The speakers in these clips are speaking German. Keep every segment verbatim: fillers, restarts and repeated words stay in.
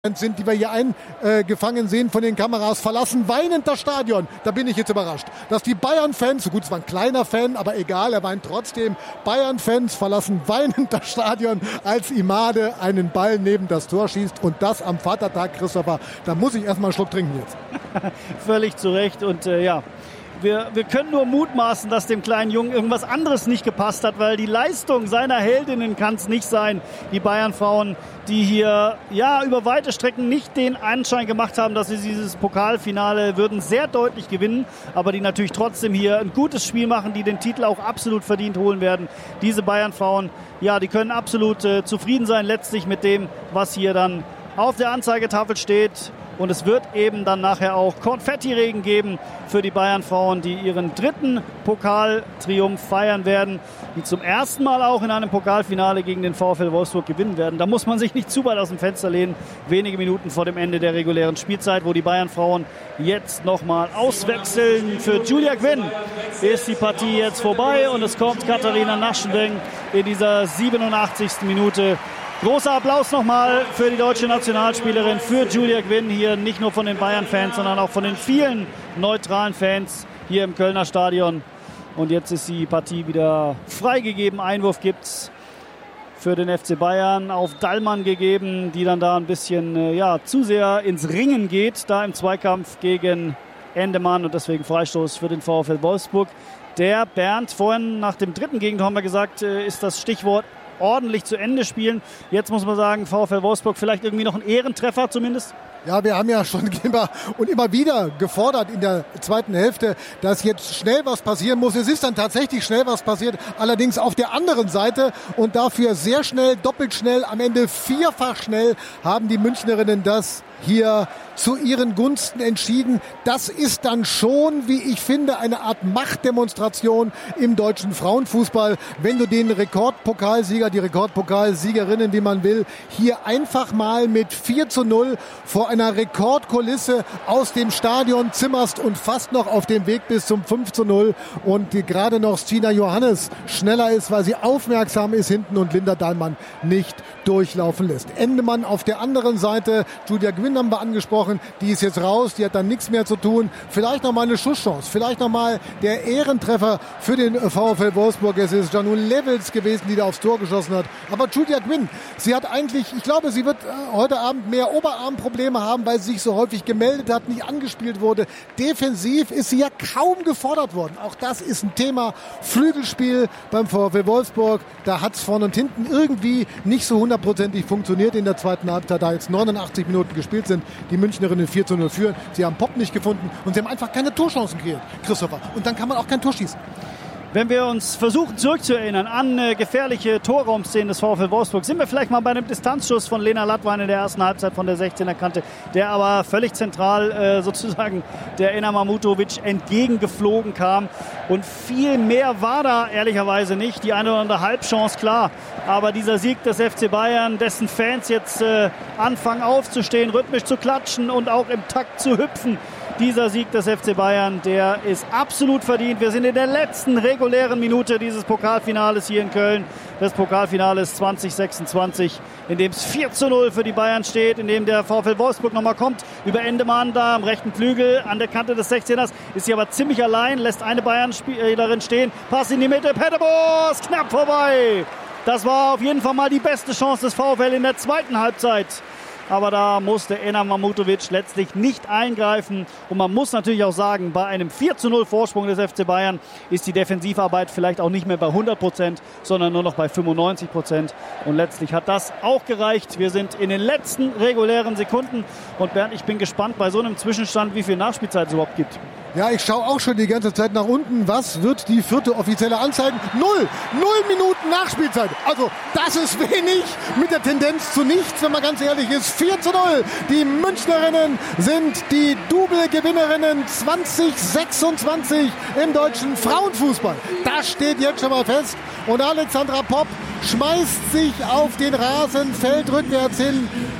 sind, die wir hier eingefangen sehen von den Kameras, verlassen weinend das Stadion. Da bin ich jetzt überrascht, dass die Bayern-Fans, so gut, es war ein kleiner Fan, aber egal, er weint trotzdem, Bayern-Fans verlassen weinend das Stadion, als Imade einen Ball neben das Tor schießt und das am Vatertag, Christopher. Da muss ich erstmal einen Schluck trinken jetzt. Völlig zu Recht und äh, ja, Wir, wir können nur mutmaßen, dass dem kleinen Jungen irgendwas anderes nicht gepasst hat, weil die Leistung seiner Heldinnen kann es nicht sein. Die Bayern-Frauen, die hier ja über weite Strecken nicht den Anschein gemacht haben, dass sie dieses Pokalfinale würden sehr deutlich gewinnen, aber die natürlich trotzdem hier ein gutes Spiel machen, die den Titel auch absolut verdient holen werden. Diese Bayern-Frauen, ja, die können absolut äh, zufrieden sein letztlich mit dem, was hier dann auf der Anzeigetafel steht. Und es wird eben dann nachher auch Konfettiregen geben für die Bayern-Frauen, die ihren dritten Pokaltriumph feiern werden, die zum ersten Mal auch in einem Pokalfinale gegen den VfL Wolfsburg gewinnen werden. Da muss man sich nicht zu weit aus dem Fenster lehnen. Wenige Minuten vor dem Ende der regulären Spielzeit, wo die Bayern-Frauen jetzt nochmal auswechseln. Für Julia Gwynn ist die Partie jetzt vorbei und es kommt Katharina Naschenweng in dieser siebenundachtzigsten Minute. Großer Applaus nochmal für die deutsche Nationalspielerin, für Julia Gwynn hier, nicht nur von den Bayern-Fans, sondern auch von den vielen neutralen Fans hier im Kölner Stadion. Und jetzt ist die Partie wieder freigegeben. Einwurf gibt's für den F C Bayern auf Dallmann gegeben, die dann da ein bisschen ja, zu sehr ins Ringen geht, da im Zweikampf gegen Endemann und deswegen Freistoß für den VfL Wolfsburg. Der Bernd, vorhin nach dem dritten Gegentor haben wir gesagt, ist das Stichwort ordentlich zu Ende spielen. Jetzt muss man sagen, VfL Wolfsburg vielleicht irgendwie noch ein Ehrentreffer zumindest. Ja, wir haben ja schon immer und immer wieder gefordert in der zweiten Hälfte, dass jetzt schnell was passieren muss. Es ist dann tatsächlich schnell was passiert, allerdings auf der anderen Seite und dafür sehr schnell, doppelt schnell, am Ende vierfach schnell haben die Münchnerinnen das hier zu ihren Gunsten entschieden. Das ist dann schon, wie ich finde, eine Art Machtdemonstration im deutschen Frauenfußball, wenn du den Rekordpokalsieger, die Rekordpokalsiegerinnen, wie man will, hier einfach mal mit vier zu null vor einer Rekordkulisse aus dem Stadion zimmerst und fast noch auf dem Weg bis zum fünf zu null und die gerade noch Stina Johannes schneller ist, weil sie aufmerksam ist hinten und Linda Dallmann nicht durchlaufen lässt. Endemann auf der anderen Seite, Julia Gwynn haben wir angesprochen, die ist jetzt raus, die hat dann nichts mehr zu tun. Vielleicht noch mal eine Schusschance, vielleicht noch mal der Ehrentreffer für den VfL Wolfsburg. Es ist Janu Levels gewesen, die da aufs Tor geschossen hat. Aber Julia Gwynn, sie hat eigentlich, ich glaube, sie wird heute Abend mehr Oberarmprobleme haben, weil sie sich so häufig gemeldet hat, nicht angespielt wurde. Defensiv ist sie ja kaum gefordert worden. Auch das ist ein Thema. Flügelspiel beim VfL Wolfsburg, da hat es vorne und hinten irgendwie nicht so hundertprozentig funktioniert in der zweiten Halbzeit, da jetzt neunundachtzig Minuten gespielt sind, die Münchnerinnen vier zu null führen. Sie haben Pop nicht gefunden und sie haben einfach keine Torchancen kreiert, Christopher. Und dann kann man auch kein Tor schießen. Wenn wir uns versuchen zurückzuerinnern an äh, gefährliche Torraumszenen des VfL Wolfsburg, sind wir vielleicht mal bei einem Distanzschuss von Lena Lattwein in der ersten Halbzeit von der sechzehner Kante, der aber völlig zentral äh, sozusagen der Ena Mamutovic entgegengeflogen kam. Und viel mehr war da ehrlicherweise nicht. Die eine oder andere Halbchance, klar. Aber dieser Sieg des F C Bayern, dessen Fans jetzt äh, anfangen aufzustehen, rhythmisch zu klatschen und auch im Takt zu hüpfen, dieser Sieg des F C Bayern, der ist absolut verdient. Wir sind in der letzten regulären Minute dieses Pokalfinales hier in Köln, des Pokalfinales zwanzig sechsundzwanzig, in dem es vier zu null für die Bayern steht, in dem der VfL Wolfsburg nochmal kommt, über Endemann da am rechten Flügel, an der Kante des sechzehners, ist sie aber ziemlich allein, lässt eine Bayern-Spielerin stehen, Pass in die Mitte, Peterbos, knapp vorbei. Das war auf jeden Fall mal die beste Chance des VfL in der zweiten Halbzeit. Aber da musste Ena Mamutovic letztlich nicht eingreifen. Und man muss natürlich auch sagen, bei einem vier zu null Vorsprung des F C Bayern ist die Defensivarbeit vielleicht auch nicht mehr bei hundert Prozent, sondern nur noch bei fünfundneunzig Prozent. Und letztlich hat das auch gereicht. Wir sind in den letzten regulären Sekunden. Und Bernd, ich bin gespannt bei so einem Zwischenstand, wie viel Nachspielzeit es überhaupt gibt. Ja, ich schaue auch schon die ganze Zeit nach unten. Was wird die vierte offizielle anzeigen? Null! Null Minuten Nachspielzeit. Also, das ist wenig mit der Tendenz zu nichts, wenn man ganz ehrlich ist. vier zu null. Die Münchnerinnen sind die Double-Gewinnerinnen zwanzig sechsundzwanzig im deutschen Frauenfußball. Das steht jetzt schon mal fest. Und Alexandra Popp schmeißt sich auf den Rasen, fällt rückwärts hin.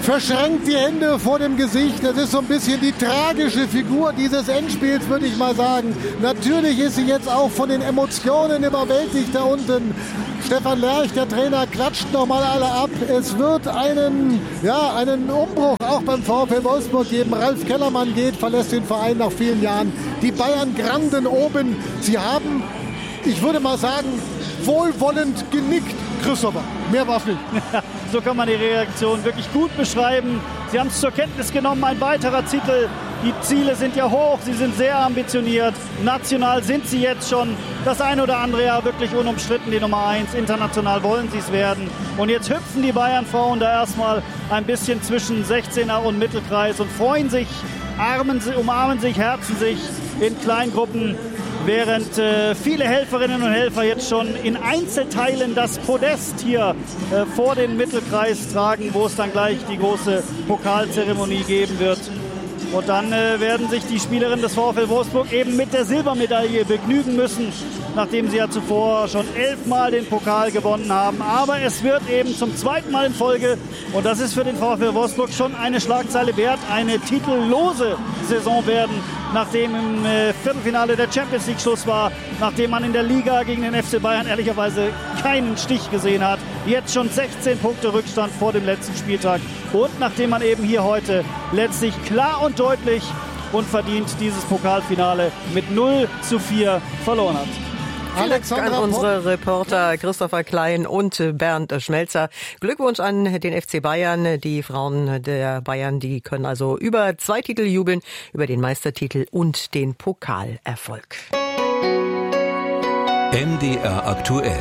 verschränkt die Hände vor dem Gesicht. Das ist so ein bisschen die tragische Figur dieses Endspiels, würde ich mal sagen. Natürlich ist sie jetzt auch von den Emotionen überwältigt da unten. Stefan Lerch, der Trainer, klatscht nochmal alle ab. Es wird einen, ja, einen Umbruch auch beim VfL Wolfsburg geben. Ralf Kellermann geht, verlässt den Verein nach vielen Jahren. Die Bayern Granden oben. Sie haben, ich würde mal sagen, wohlwollend genickt, Christopher. Mehr war's nicht. So kann man die Reaktion wirklich gut beschreiben. Sie haben es zur Kenntnis genommen, ein weiterer Titel. Die Ziele sind ja hoch, sie sind sehr ambitioniert. National sind sie jetzt schon das ein oder andere Jahr wirklich unumstritten die Nummer eins. International wollen sie es werden. Und jetzt hüpfen die Bayern-Frauen da erstmal ein bisschen zwischen sechzehner und Mittelkreis und freuen sich, armen, umarmen sich, herzen sich in Kleingruppen. Während äh, viele Helferinnen und Helfer jetzt schon in Einzelteilen das Podest hier äh, vor den Mittelkreis tragen, wo es dann gleich die große Pokalzeremonie geben wird. Und dann äh, werden sich die Spielerinnen des VfL Wolfsburg eben mit der Silbermedaille begnügen müssen, nachdem sie ja zuvor schon elfmal den Pokal gewonnen haben. Aber es wird eben zum zweiten Mal in Folge, und das ist für den VfL Wolfsburg schon eine Schlagzeile wert, eine titellose Saison werden, nachdem im äh, Viertelfinale der Champions League Schluss war, nachdem man in der Liga gegen den F C Bayern ehrlicherweise keinen Stich gesehen hat. Jetzt schon sechzehn Punkte Rückstand vor dem letzten Spieltag. Und nachdem man eben hier heute letztlich klar und deutlich und verdient dieses Pokalfinale mit null zu vier verloren hat. Alexander an unsere Reporter Christopher Klein und Bernd Schmelzer. Glückwunsch an den F C Bayern. Die Frauen der Bayern, die können also über zwei Titel jubeln, über den Meistertitel und den Pokalerfolg. M D R aktuell.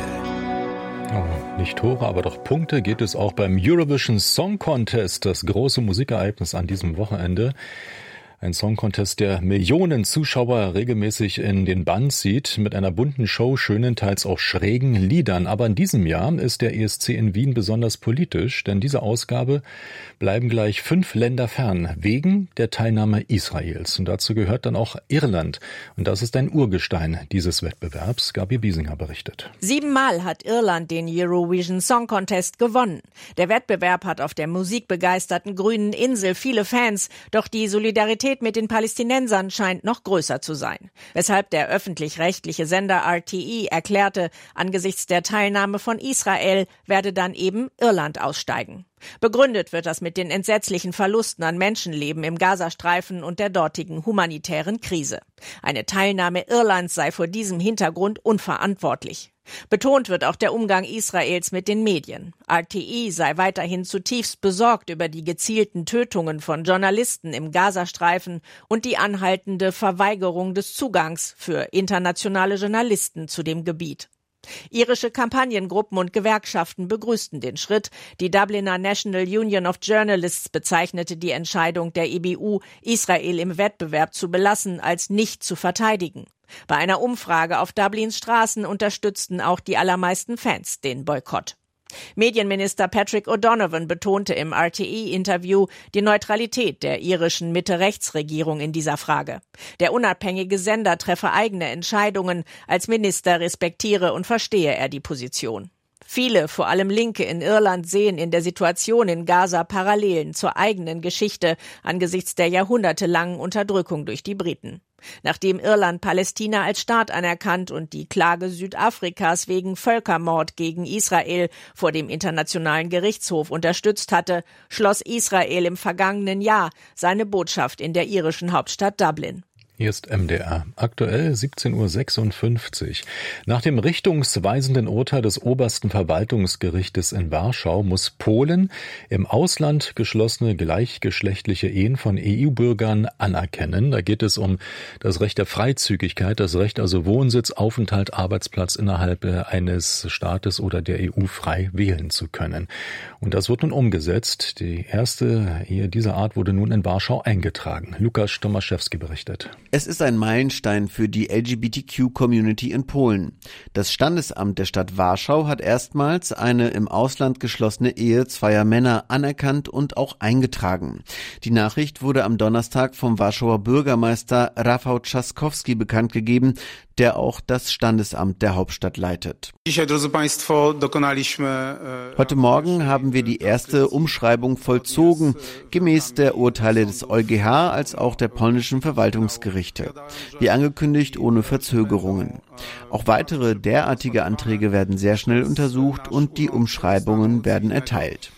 Oh, nicht Tore, aber doch Punkte geht es auch beim Eurovision Song Contest, das große Musikereignis an diesem Wochenende. Ein Song-Contest, der Millionen Zuschauer regelmäßig in den Bann zieht, mit einer bunten Show, schönen, teils auch schrägen Liedern. Aber in diesem Jahr ist der E S C in Wien besonders politisch, denn diese Ausgabe bleiben gleich fünf Länder fern, wegen der Teilnahme Israels. Und dazu gehört dann auch Irland. Und das ist ein Urgestein dieses Wettbewerbs. Gabi Biesinger berichtet. Siebenmal hat Irland den Eurovision Song Contest gewonnen. Der Wettbewerb hat auf der musikbegeisterten grünen Insel viele Fans, doch die Solidarität mit den Palästinensern scheint noch größer zu sein. Weshalb der öffentlich-rechtliche Sender R T E erklärte, angesichts der Teilnahme von Israel werde dann eben Irland aussteigen. Begründet wird das mit den entsetzlichen Verlusten an Menschenleben im Gazastreifen und der dortigen humanitären Krise. Eine Teilnahme Irlands sei vor diesem Hintergrund unverantwortlich. Betont wird auch der Umgang Israels mit den Medien. R T E sei weiterhin zutiefst besorgt über die gezielten Tötungen von Journalisten im Gazastreifen und die anhaltende Verweigerung des Zugangs für internationale Journalisten zu dem Gebiet. Irische Kampagnengruppen und Gewerkschaften begrüßten den Schritt. Die Dubliner National Union of Journalists bezeichnete die Entscheidung der E B U, Israel im Wettbewerb zu belassen, als nicht zu verteidigen. Bei einer Umfrage auf Dublins Straßen unterstützten auch die allermeisten Fans den Boykott. Medienminister Patrick O'Donovan betonte im R T E-Interview die Neutralität der irischen Mitte-Rechts-Regierung in dieser Frage. Der unabhängige Sender treffe eigene Entscheidungen, als Minister respektiere und verstehe er die Position. Viele, vor allem Linke in Irland, sehen in der Situation in Gaza Parallelen zur eigenen Geschichte angesichts der jahrhundertelangen Unterdrückung durch die Briten. Nachdem Irland Palästina als Staat anerkannt und die Klage Südafrikas wegen Völkermord gegen Israel vor dem Internationalen Gerichtshof unterstützt hatte, schloss Israel im vergangenen Jahr seine Botschaft in der irischen Hauptstadt Dublin. Hier ist M D R. Aktuell siebzehn Uhr sechsundfünfzig. Nach dem richtungsweisenden Urteil des obersten Verwaltungsgerichtes in Warschau muss Polen im Ausland geschlossene gleichgeschlechtliche Ehen von E U-Bürgern anerkennen. Da geht es um das Recht der Freizügigkeit, das Recht also Wohnsitz, Aufenthalt, Arbeitsplatz innerhalb eines Staates oder der E U frei wählen zu können. Und das wird nun umgesetzt. Die erste Ehe dieser Art wurde nun in Warschau eingetragen. Lukas Tomaszewski berichtet. Es ist ein Meilenstein für die L G B T Q-Community in Polen. Das Standesamt der Stadt Warschau hat erstmals eine im Ausland geschlossene Ehe zweier Männer anerkannt und auch eingetragen. Die Nachricht wurde am Donnerstag vom Warschauer Bürgermeister Rafał Trzaskowski bekannt gegeben. der auch das Standesamt der Hauptstadt leitet. Heute Morgen haben wir die erste Umschreibung vollzogen, gemäß der Urteile des EuGH als auch der polnischen Verwaltungsgerichte. Wie angekündigt, ohne Verzögerungen. Auch weitere derartige Anträge werden sehr schnell untersucht und die Umschreibungen werden erteilt.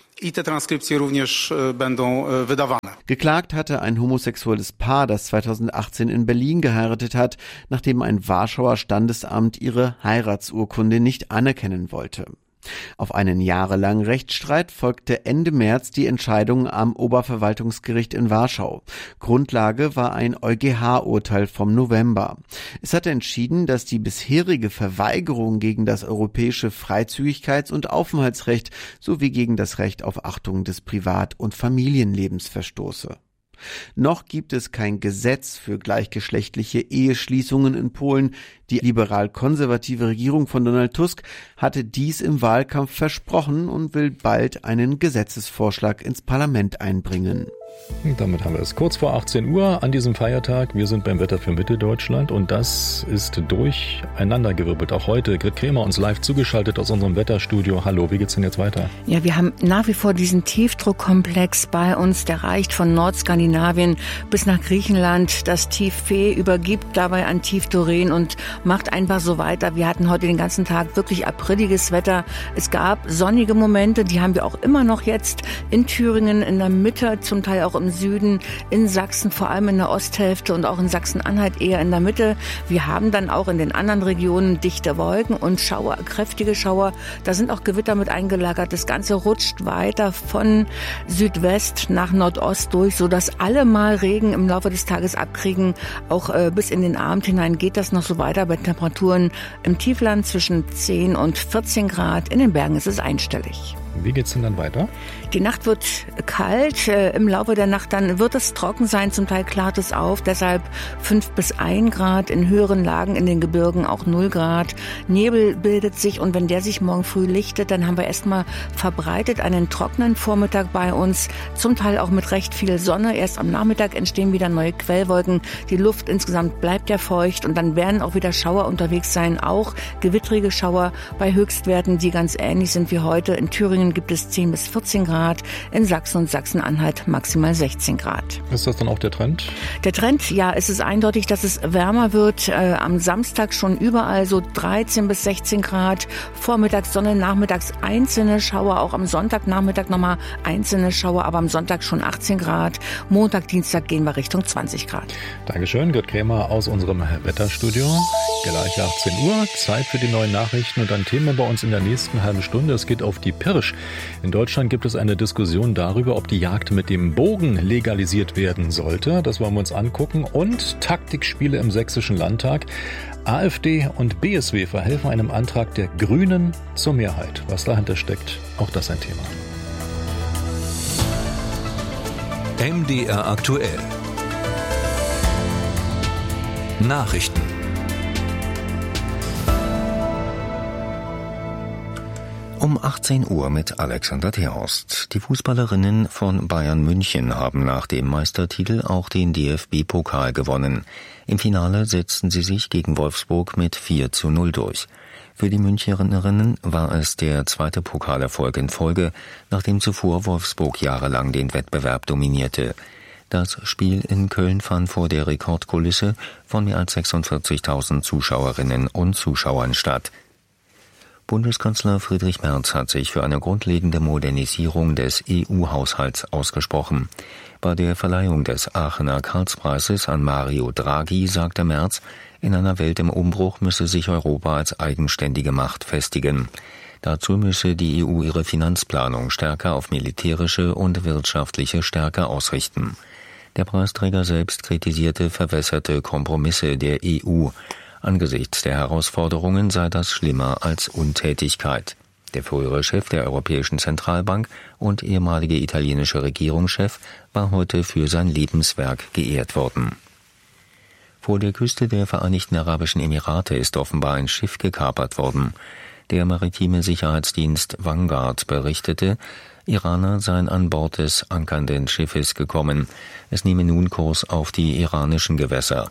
Geklagt hatte ein homosexuelles Paar, das zweitausendachtzehn in Berlin geheiratet hat, nachdem ein Warschauer Standesamt ihre Heiratsurkunde nicht anerkennen wollte. Auf einen jahrelangen Rechtsstreit folgte Ende März die Entscheidung am Oberverwaltungsgericht in Warschau. Grundlage war ein EuGH-Urteil vom November. Es hatte entschieden, dass die bisherige Verweigerung gegen das europäische Freizügigkeits- und Aufenthaltsrecht sowie gegen das Recht auf Achtung des Privat- und Familienlebens verstoße. Noch gibt es kein Gesetz für gleichgeschlechtliche Eheschließungen in Polen. Die liberal-konservative Regierung von Donald Tusk hatte dies im Wahlkampf versprochen und will bald einen Gesetzesvorschlag ins Parlament einbringen. Und damit haben wir es kurz vor achtzehn Uhr an diesem Feiertag. Wir sind beim Wetter für Mitteldeutschland und das ist durcheinandergewirbelt. Auch heute Grit Kremer uns live zugeschaltet aus unserem Wetterstudio. Hallo, wie geht's denn jetzt weiter? Ja, wir haben nach wie vor diesen Tiefdruckkomplex bei uns, der reicht von Nordskandinavien bis nach Griechenland. Das Tief Fee übergibt dabei an Tief Doreen und macht einfach so weiter. Wir hatten heute den ganzen Tag wirklich apriliges Wetter. Es gab sonnige Momente, die haben wir auch immer noch jetzt in Thüringen, in der Mitte, zum Teil auch im Süden, in Sachsen, vor allem in der Osthälfte und auch in Sachsen-Anhalt eher in der Mitte. Wir haben dann auch in den anderen Regionen dichte Wolken und Schauer, kräftige Schauer. Da sind auch Gewitter mit eingelagert. Das Ganze rutscht weiter von Südwest nach Nordost durch, sodass alle mal Regen im Laufe des Tages abkriegen. Auch äh, bis in den Abend hinein geht das noch so weiter bei Temperaturen im Tiefland zwischen zehn und vierzehn Grad. In den Bergen ist es einstellig. Wie geht's denn dann weiter? Die Nacht wird kalt. Im Laufe der Nacht dann wird es trocken sein. Zum Teil klart es auf. Deshalb fünf bis ein Grad. In höheren Lagen in den Gebirgen auch null Grad. Nebel bildet sich und wenn der sich morgen früh lichtet, dann haben wir erstmal verbreitet einen trockenen Vormittag bei uns. Zum Teil auch mit recht viel Sonne. Erst am Nachmittag entstehen wieder neue Quellwolken. Die Luft insgesamt bleibt ja feucht und dann werden auch wieder Schauer unterwegs sein. Auch gewittrige Schauer bei Höchstwerten, die ganz ähnlich sind wie heute. In Thüringen gibt es zehn bis vierzehn Grad. In Sachsen und Sachsen-Anhalt maximal sechzehn Grad. Ist das dann auch der Trend? Der Trend, ja, es ist eindeutig, dass es wärmer wird. Äh, am Samstag schon überall so dreizehn bis sechzehn Grad. Vormittags Sonne, nachmittags einzelne Schauer. Auch am Sonntagnachmittag nochmal einzelne Schauer, aber am Sonntag schon achtzehn Grad. Montag, Dienstag gehen wir Richtung zwanzig Grad. Dankeschön, Grit Kremer aus unserem Wetterstudio. Gleich achtzehn Uhr, Zeit für die neuen Nachrichten und ein Thema bei uns in der nächsten halben Stunde. Es geht auf die Pirsch. In Deutschland gibt es eine Diskussion darüber, ob die Jagd mit dem Bogen legalisiert werden sollte. Das wollen wir uns angucken. Und Taktikspiele im Sächsischen Landtag. AfD und B S W verhelfen einem Antrag der Grünen zur Mehrheit. Was dahinter steckt, auch das ein Thema. M D R aktuell. Nachrichten. Um achtzehn Uhr mit Alexander Terhorst. Die Fußballerinnen von Bayern München haben nach dem Meistertitel auch den D F B-Pokal gewonnen. Im Finale setzten sie sich gegen Wolfsburg mit vier zu null durch. Für die Münchnerinnen war es der zweite Pokalerfolg in Folge, nachdem zuvor Wolfsburg jahrelang den Wettbewerb dominierte. Das Spiel in Köln fand vor der Rekordkulisse von mehr als sechsundvierzigtausend Zuschauerinnen und Zuschauern statt. Bundeskanzler Friedrich Merz hat sich für eine grundlegende Modernisierung des E U-Haushalts ausgesprochen. Bei der Verleihung des Aachener Karlspreises an Mario Draghi sagte Merz, in einer Welt im Umbruch müsse sich Europa als eigenständige Macht festigen. Dazu müsse die E U ihre Finanzplanung stärker auf militärische und wirtschaftliche Stärke ausrichten. Der Preisträger selbst kritisierte verwässerte Kompromisse der E U. Angesichts der Herausforderungen sei das schlimmer als Untätigkeit. Der frühere Chef der Europäischen Zentralbank und ehemalige italienische Regierungschef war heute für sein Lebenswerk geehrt worden. Vor der Küste der Vereinigten Arabischen Emirate ist offenbar ein Schiff gekapert worden. Der maritime Sicherheitsdienst Vanguard berichtete, Iraner seien an Bord des ankernden Schiffes gekommen. Es nehme nun Kurs auf die iranischen Gewässer.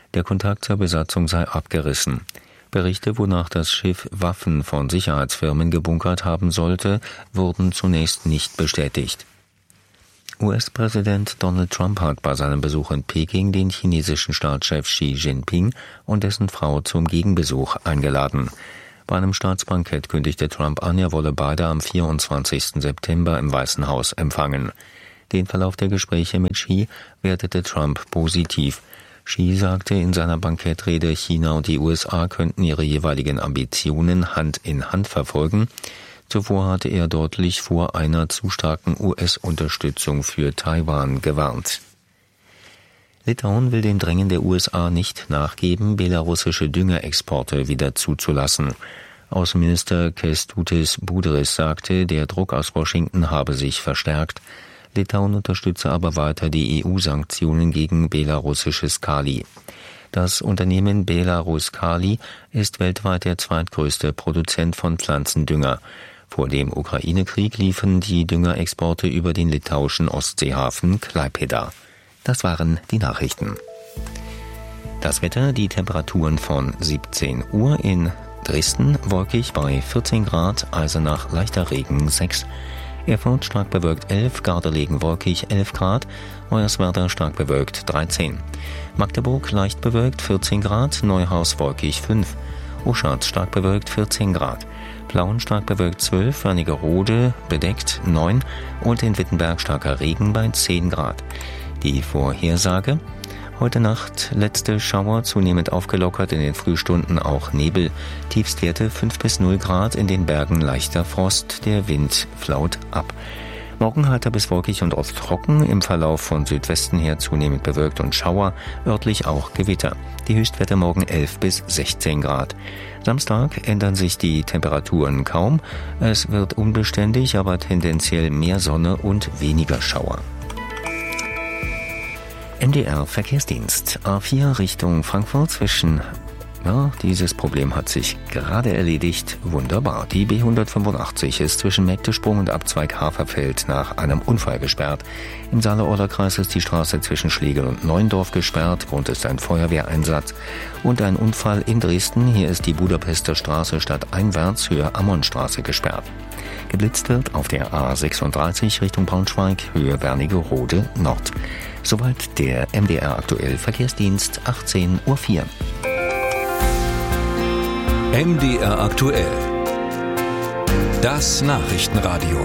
Der Kontakt zur Besatzung sei abgerissen. Berichte, wonach das Schiff Waffen von Sicherheitsfirmen gebunkert haben sollte, wurden zunächst nicht bestätigt. U S-Präsident Donald Trump hat bei seinem Besuch in Peking den chinesischen Staatschef Xi Jinping und dessen Frau zum Gegenbesuch eingeladen. Bei einem Staatsbankett kündigte Trump an, er wolle beide am vierundzwanzigsten September im Weißen Haus empfangen. Den Verlauf der Gespräche mit Xi wertete Trump positiv. Xi sagte in seiner Bankettrede, China und die U S A könnten ihre jeweiligen Ambitionen Hand in Hand verfolgen. Zuvor hatte er deutlich vor einer zu starken U S-Unterstützung für Taiwan gewarnt. Litauen will dem Drängen der U S A nicht nachgeben, belarussische Düngerexporte wieder zuzulassen. Außenminister Kęstutis Budrys sagte, der Druck aus Washington habe sich verstärkt. Litauen unterstütze aber weiter die E U-Sanktionen gegen belarussisches Kali. Das Unternehmen Belarus Kali ist weltweit der zweitgrößte Produzent von Pflanzendünger. Vor dem Ukraine-Krieg liefen die Düngerexporte über den litauischen Ostseehafen Klaipėda. Das waren die Nachrichten. Das Wetter, die Temperaturen von siebzehn Uhr in Dresden wolkig bei vierzehn Grad, Eisenach leichter Regen sechs, Erfurt stark bewölkt elf, Gardelegen wolkig elf Grad, Hoyerswerda stark bewölkt dreizehn, Magdeburg leicht bewölkt vierzehn Grad, Neuhaus wolkig fünf, Uschatz stark bewölkt vierzehn Grad, Plauen stark bewölkt zwölf, Wernigerode bedeckt neun und in Wittenberg starker Regen bei zehn Grad. Die Vorhersage: Heute Nacht letzte Schauer, zunehmend aufgelockert, in den Frühstunden auch Nebel. Tiefstwerte fünf bis null Grad, in den Bergen leichter Frost, der Wind flaut ab. Morgen heiter bis wolkig und oft trocken, im Verlauf von Südwesten her zunehmend bewölkt und Schauer, örtlich auch Gewitter. Die Höchstwerte morgen elf bis sechzehn Grad. Samstag ändern sich die Temperaturen kaum. Es wird unbeständig, aber tendenziell mehr Sonne und weniger Schauer. M D R Verkehrsdienst. A vier Richtung Frankfurt zwischen... Ja, dieses Problem hat sich gerade erledigt. Wunderbar. Die B hundertfünfundachtzig ist zwischen Mägdesprung und Abzweig Haferfeld nach einem Unfall gesperrt. Im Saale-Orla-Kreis ist die Straße zwischen Schlegel und Neuendorf gesperrt. Grund ist ein Feuerwehreinsatz. Und ein Unfall in Dresden. Hier ist die Budapester Straße stadteinwärts Höhe Ammonstraße gesperrt. Geblitzt wird auf der A sechsunddreißig Richtung Braunschweig Höhe Wernigerode Nord. Soweit der M D R aktuell Verkehrsdienst, achtzehn Uhr vier. M D R aktuell. Das Nachrichtenradio.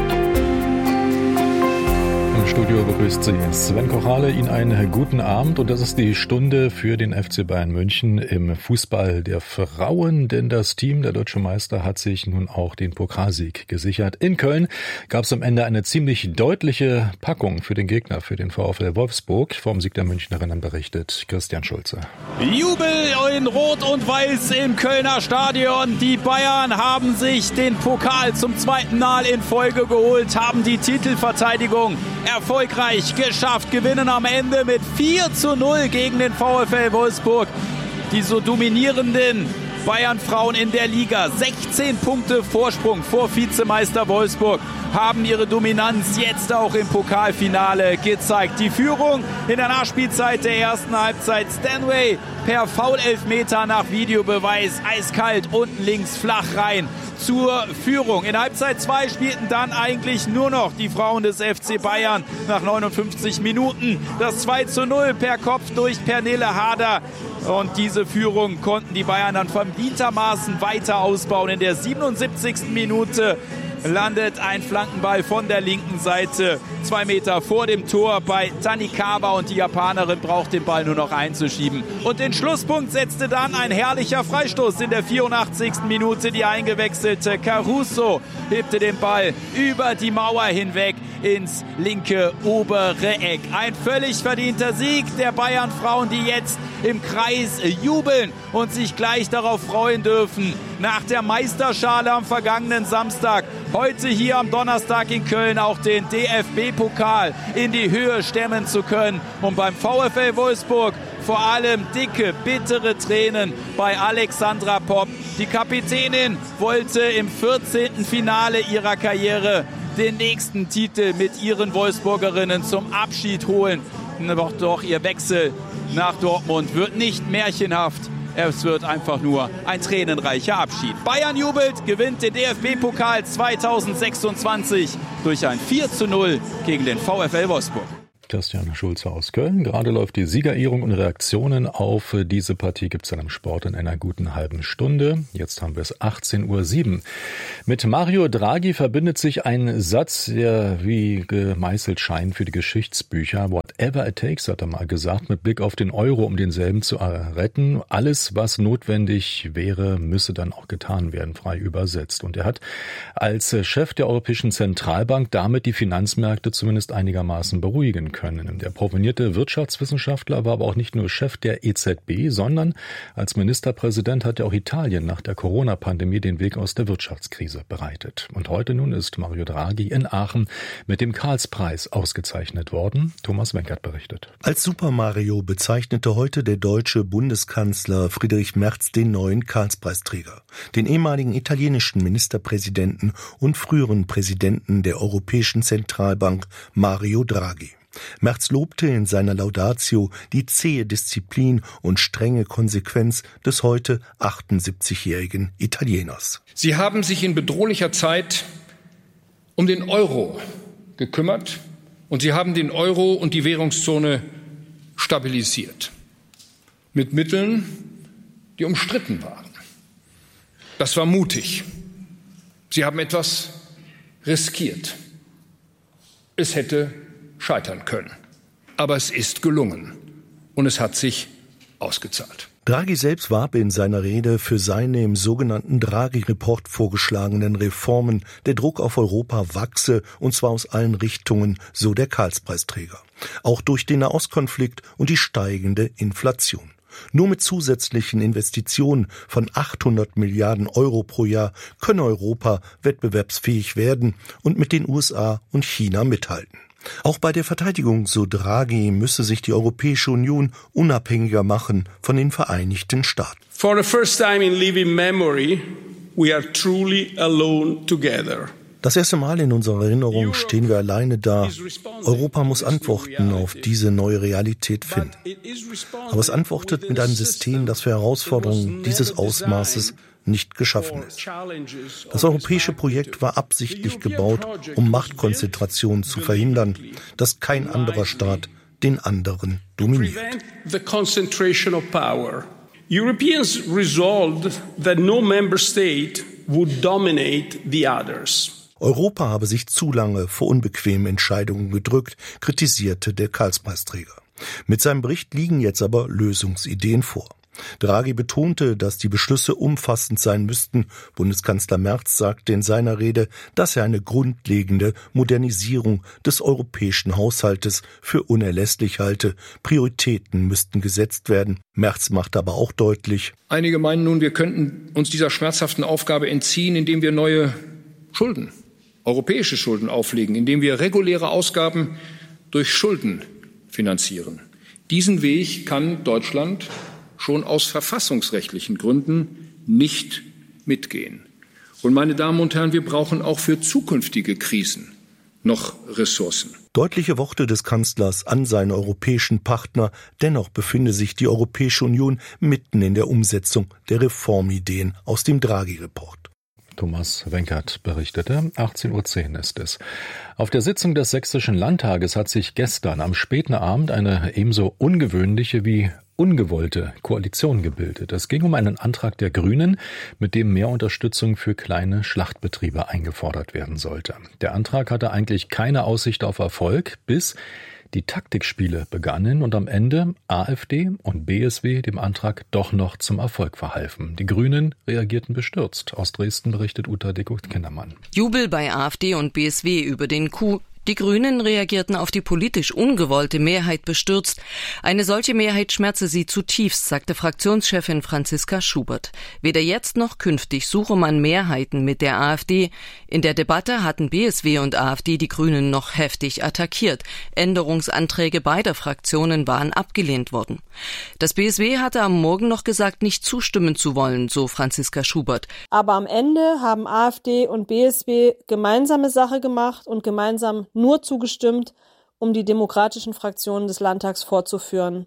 Im Studio begrüßt Sie Sven Kochale. Ihnen einen guten Abend, und das ist die Stunde für den F C Bayern München im Fußball der Frauen, denn das Team, der deutsche Meister, hat sich nun auch den Pokalsieg gesichert. In Köln gab es am Ende eine ziemlich deutliche Packung für den Gegner, für den VfL Wolfsburg. Vom Sieg der Münchnerinnen berichtet Christian Schulze. Jubel in Rot und Weiß im Kölner Stadion. Die Bayern haben sich den Pokal zum zweiten Mal in Folge geholt, haben die Titelverteidigung erfolgreich geschafft, gewinnen am Ende mit vier zu null gegen den VfL Wolfsburg. Die so dominierenden Bayern-Frauen in der Liga, sechzehn Punkte Vorsprung vor Vizemeister Wolfsburg, haben ihre Dominanz jetzt auch im Pokalfinale gezeigt. Die Führung in der Nachspielzeit der ersten Halbzeit. Stanway per Foul-Elfmeter nach Videobeweis, eiskalt unten links flach rein zur Führung. In Halbzeit zwei spielten dann eigentlich nur noch die Frauen des F C Bayern nach neunundfünfzig Minuten. Das zwei zu null per Kopf durch Pernille Harder. Und diese Führung konnten die Bayern dann verdientermaßen weiter ausbauen. In der siebenundsiebzigsten Minute landet ein Flankenball von der linken Seite zwei Meter vor dem Tor bei Tanikawa, und die Japanerin braucht den Ball nur noch einzuschieben. Und den Schlusspunkt setzte dann ein herrlicher Freistoß in der vierundachtzigsten Minute. Die eingewechselte Caruso hebte den Ball über die Mauer hinweg ins linke obere Eck. Ein völlig verdienter Sieg der Bayern-Frauen, die jetzt im Kreis jubeln und sich gleich darauf freuen dürfen, nach der Meisterschale am vergangenen Samstag heute hier am Donnerstag in Köln auch den D F B-Pokal in die Höhe stemmen zu können. Und beim VfL Wolfsburg vor allem dicke, bittere Tränen bei Alexandra Popp. Die Kapitänin wollte im vierzehnten Finale ihrer Karriere den nächsten Titel mit ihren Wolfsburgerinnen zum Abschied holen. Doch, doch ihr Wechsel nach Dortmund wird nicht märchenhaft. Es wird einfach nur ein tränenreicher Abschied. Bayern jubelt, gewinnt den D F B-Pokal zweitausendsechsundzwanzig durch ein vier zu null gegen den VfL Wolfsburg. Christian Schulze aus Köln. Gerade läuft die Siegerehrung und Reaktionen auf diese Partie gibt es dann im Sport in einer guten halben Stunde. Jetzt haben wir es achtzehn Uhr sieben. Mit Mario Draghi verbindet sich ein Satz, der wie gemeißelt scheint für die Geschichtsbücher. Whatever it takes, hat er mal gesagt, mit Blick auf den Euro, um denselben zu retten. Alles, was notwendig wäre, müsse dann auch getan werden, frei übersetzt. Und er hat als Chef der Europäischen Zentralbank damit die Finanzmärkte zumindest einigermaßen beruhigen können. Der profilierte Wirtschaftswissenschaftler war aber auch nicht nur Chef der E Z B, sondern als Ministerpräsident hat er auch Italien nach der Corona-Pandemie den Weg aus der Wirtschaftskrise bereitet. Und heute nun ist Mario Draghi in Aachen mit dem Karlspreis ausgezeichnet worden. Thomas Wenkert berichtet. Als Super Mario bezeichnete heute der deutsche Bundeskanzler Friedrich Merz den neuen Karlspreisträger, den ehemaligen italienischen Ministerpräsidenten und früheren Präsidenten der Europäischen Zentralbank Mario Draghi. Merz lobte in seiner Laudatio die zähe Disziplin und strenge Konsequenz des heute achtundsiebzigjährigen Italieners. Sie haben sich in bedrohlicher Zeit um den Euro gekümmert und Sie haben den Euro und die Währungszone stabilisiert. Mit Mitteln, die umstritten waren. Das war mutig. Sie haben etwas riskiert. Es hätte scheitern können. Aber es ist gelungen und es hat sich ausgezahlt. Draghi selbst warb in seiner Rede für seine im sogenannten Draghi-Report vorgeschlagenen Reformen. Der Druck auf Europa wachse, und zwar aus allen Richtungen, so der Karlspreisträger. Auch durch den Nahostkonflikt und die steigende Inflation. Nur mit zusätzlichen Investitionen von achthundert Milliarden Euro pro Jahr könne Europa wettbewerbsfähig werden und mit den U S A und China mithalten. Auch bei der Verteidigung, so Draghi, müsse sich die Europäische Union unabhängiger machen von den Vereinigten Staaten. For the first time in living memory, we are truly alone together. Das erste Mal in unserer Erinnerung stehen wir alleine da. Europa muss Antworten auf diese neue Realität finden. Aber es antwortet mit einem System, das für Herausforderungen dieses Ausmaßes nicht geschaffen ist. Das europäische Projekt war absichtlich gebaut, um Machtkonzentration zu verhindern, dass kein anderer Staat den anderen dominiert. Europeans resolved that no member state would dominate the others. Europa habe sich zu lange vor unbequemen Entscheidungen gedrückt, kritisierte der Karlspreisträger. Mit seinem Bericht liegen jetzt aber Lösungsideen vor. Draghi betonte, dass die Beschlüsse umfassend sein müssten. Bundeskanzler Merz sagte in seiner Rede, dass er eine grundlegende Modernisierung des europäischen Haushaltes für unerlässlich halte. Prioritäten müssten gesetzt werden. Merz macht aber auch deutlich: Einige meinen nun, wir könnten uns dieser schmerzhaften Aufgabe entziehen, indem wir neue Schulden, europäische Schulden auflegen, indem wir reguläre Ausgaben durch Schulden finanzieren. Diesen Weg kann Deutschland schon aus verfassungsrechtlichen Gründen nicht mitgehen. Und meine Damen und Herren, wir brauchen auch für zukünftige Krisen noch Ressourcen. Deutliche Worte des Kanzlers an seinen europäischen Partner. Dennoch befinde sich die Europäische Union mitten in der Umsetzung der Reformideen aus dem Draghi-Report. Thomas Wenkert berichtete. achtzehn Uhr zehn ist es. Auf der Sitzung des Sächsischen Landtages hat sich gestern am späten Abend eine ebenso ungewöhnliche wie ungewollte Koalition gebildet. Es ging um einen Antrag der Grünen, mit dem mehr Unterstützung für kleine Schlachtbetriebe eingefordert werden sollte. Der Antrag hatte eigentlich keine Aussicht auf Erfolg, bis die Taktikspiele begannen und am Ende AfD und B S W dem Antrag doch noch zum Erfolg verhalfen. Die Grünen reagierten bestürzt. Aus Dresden berichtet Uta Dekucht-Kindermann. Jubel bei AfD und B S W über den Coup. Die Grünen reagierten auf die politisch ungewollte Mehrheit bestürzt. Eine solche Mehrheit schmerze sie zutiefst, sagte Fraktionschefin Franziska Schubert. Weder jetzt noch künftig suche man Mehrheiten mit der AfD. In der Debatte hatten B S W und AfD die Grünen noch heftig attackiert. Änderungsanträge beider Fraktionen waren abgelehnt worden. Das B S W hatte am Morgen noch gesagt, nicht zustimmen zu wollen, so Franziska Schubert. Aber am Ende haben AfD und B S W gemeinsame Sache gemacht und gemeinsam nur zugestimmt, um die demokratischen Fraktionen des Landtags fortzuführen.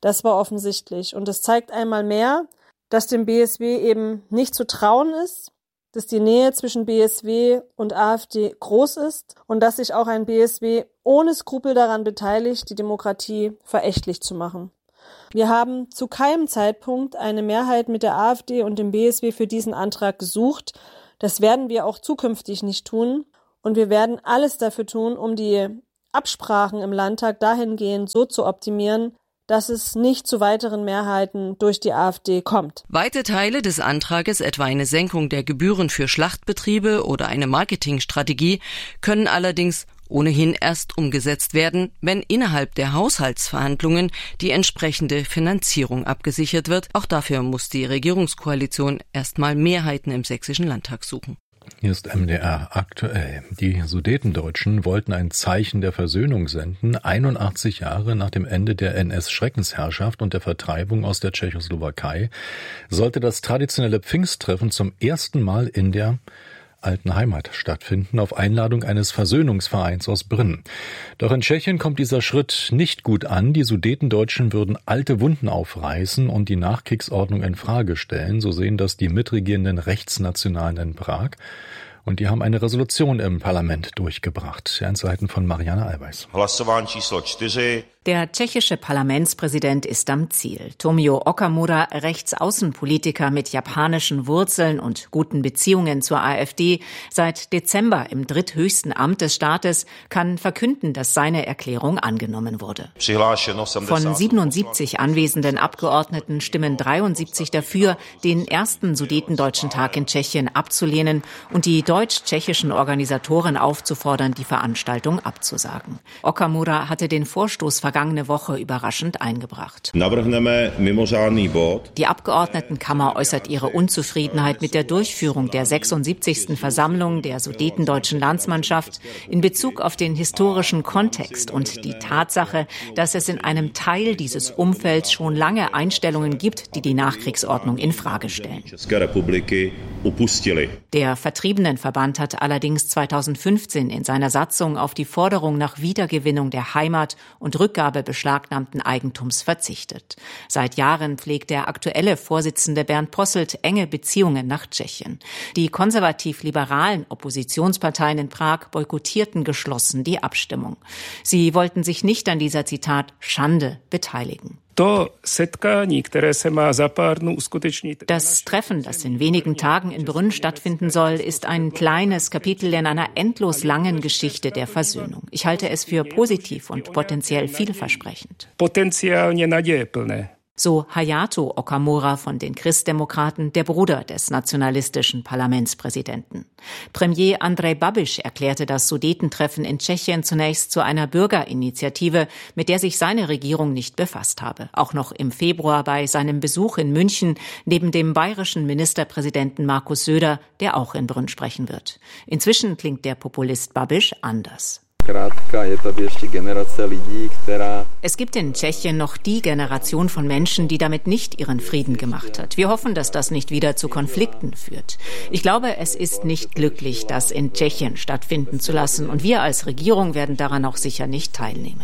Das war offensichtlich. Und es zeigt einmal mehr, dass dem B S W eben nicht zu trauen ist, dass die Nähe zwischen B S W und AfD groß ist und dass sich auch ein B S W ohne Skrupel daran beteiligt, die Demokratie verächtlich zu machen. Wir haben zu keinem Zeitpunkt eine Mehrheit mit der AfD und dem B S W für diesen Antrag gesucht. Das werden wir auch zukünftig nicht tun. Und wir werden alles dafür tun, um die Absprachen im Landtag dahingehend so zu optimieren, dass es nicht zu weiteren Mehrheiten durch die AfD kommt. Weite Teile des Antrages, etwa eine Senkung der Gebühren für Schlachtbetriebe oder eine Marketingstrategie, können allerdings ohnehin erst umgesetzt werden, wenn innerhalb der Haushaltsverhandlungen die entsprechende Finanzierung abgesichert wird. Auch dafür muss die Regierungskoalition erstmal Mehrheiten im Sächsischen Landtag suchen. Hier ist M D R aktuell. Die Sudetendeutschen wollten ein Zeichen der Versöhnung senden, einundachtzig Jahre nach dem Ende der N S-Schreckensherrschaft und der Vertreibung aus der Tschechoslowakei sollte das traditionelle Pfingsttreffen zum ersten Mal in der alten Heimat stattfinden, auf Einladung eines Versöhnungsvereins aus Brünn. Doch in Tschechien kommt dieser Schritt nicht gut an. Die Sudetendeutschen würden alte Wunden aufreißen und die Nachkriegsordnung in Frage stellen. So sehen das die mitregierenden Rechtsnationalen in Prag. Und die haben eine Resolution im Parlament durchgebracht. Die Einzelheiten von Marianne Allweis. Der tschechische Parlamentspräsident ist am Ziel. Tomio Okamura, Rechtsaußenpolitiker mit japanischen Wurzeln und guten Beziehungen zur AfD, seit Dezember im dritthöchsten Amt des Staates, kann verkünden, dass seine Erklärung angenommen wurde. Von siebenundsiebzig anwesenden Abgeordneten stimmen dreiundsiebzig dafür, den ersten Sudetendeutschen Tag in Tschechien abzulehnen und die deutsch-tschechischen Organisatoren aufzufordern, die Veranstaltung abzusagen. Okamura hatte den Vorstoß vergangene Woche überraschend eingebracht. Die Abgeordnetenkammer äußert ihre Unzufriedenheit mit der Durchführung der sechsundsiebzigsten Versammlung der Sudetendeutschen Landsmannschaft in Bezug auf den historischen Kontext und die Tatsache, dass es in einem Teil dieses Umfelds schon lange Einstellungen gibt, die die Nachkriegsordnung in Frage stellen. Der Vertriebenenverband hat allerdings zweitausendfünfzehn in seiner Satzung auf die Forderung nach Wiedergewinnung der Heimat und Rückgabe beschlagnahmten Eigentums verzichtet. Seit Jahren pflegt der aktuelle Vorsitzende Bernd Posselt enge Beziehungen nach Tschechien. Die konservativ-liberalen Oppositionsparteien in Prag boykottierten geschlossen die Abstimmung. Sie wollten sich nicht an dieser, Zitat, Schande beteiligen. Das Treffen, das in wenigen Tagen in Brünn stattfinden soll, ist ein kleines Kapitel in einer endlos langen Geschichte der Versöhnung. Ich halte es für positiv und potenziell vielversprechend. So Hayato Okamura von den Christdemokraten, der Bruder des nationalistischen Parlamentspräsidenten. Premier Andrej Babiš erklärte das Sudetentreffen in Tschechien zunächst zu einer Bürgerinitiative, mit der sich seine Regierung nicht befasst habe. Auch noch im Februar bei seinem Besuch in München neben dem bayerischen Ministerpräsidenten Markus Söder, der auch in Brünn sprechen wird. Inzwischen klingt der Populist Babiš anders. Es gibt in Tschechien noch die Generation von Menschen, die damit nicht ihren Frieden gemacht hat. Wir hoffen, dass das nicht wieder zu Konflikten führt. Ich glaube, es ist nicht glücklich, das in Tschechien stattfinden zu lassen. Und wir als Regierung werden daran auch sicher nicht teilnehmen.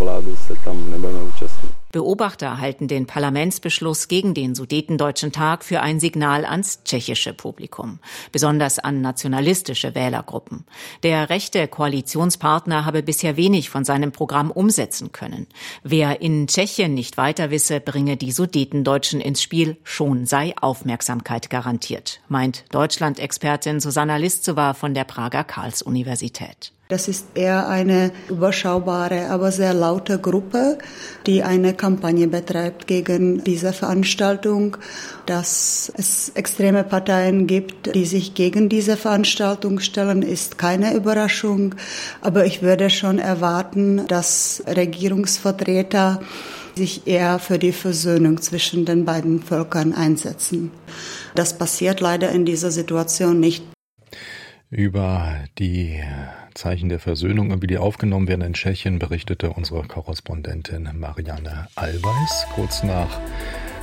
Beobachter halten den Parlamentsbeschluss gegen den Sudetendeutschen Tag für ein Signal ans tschechische Publikum, besonders an nationalistische Wählergruppen. Der rechte Koalitionspartner habe bisher wenig von seinem Programm umsetzen können. Wer in Tschechien nicht weiter wisse, bringe die Sudetendeutschen ins Spiel, schon sei Aufmerksamkeit garantiert, meint Deutschland-Expertin Susanna Liszowa von der Prager Karls-Universität. Das ist eher eine überschaubare, aber sehr laute Gruppe, die eine Kampagne betreibt gegen diese Veranstaltung. Dass es extreme Parteien gibt, die sich gegen diese Veranstaltung stellen, ist keine Überraschung. Aber ich würde schon erwarten, dass Regierungsvertreter sich eher für die Versöhnung zwischen den beiden Völkern einsetzen. Das passiert leider in dieser Situation nicht. Über die Zeichen der Versöhnung und wie die aufgenommen werden in Tschechien berichtete unsere Korrespondentin Marianne Allweis. Kurz nach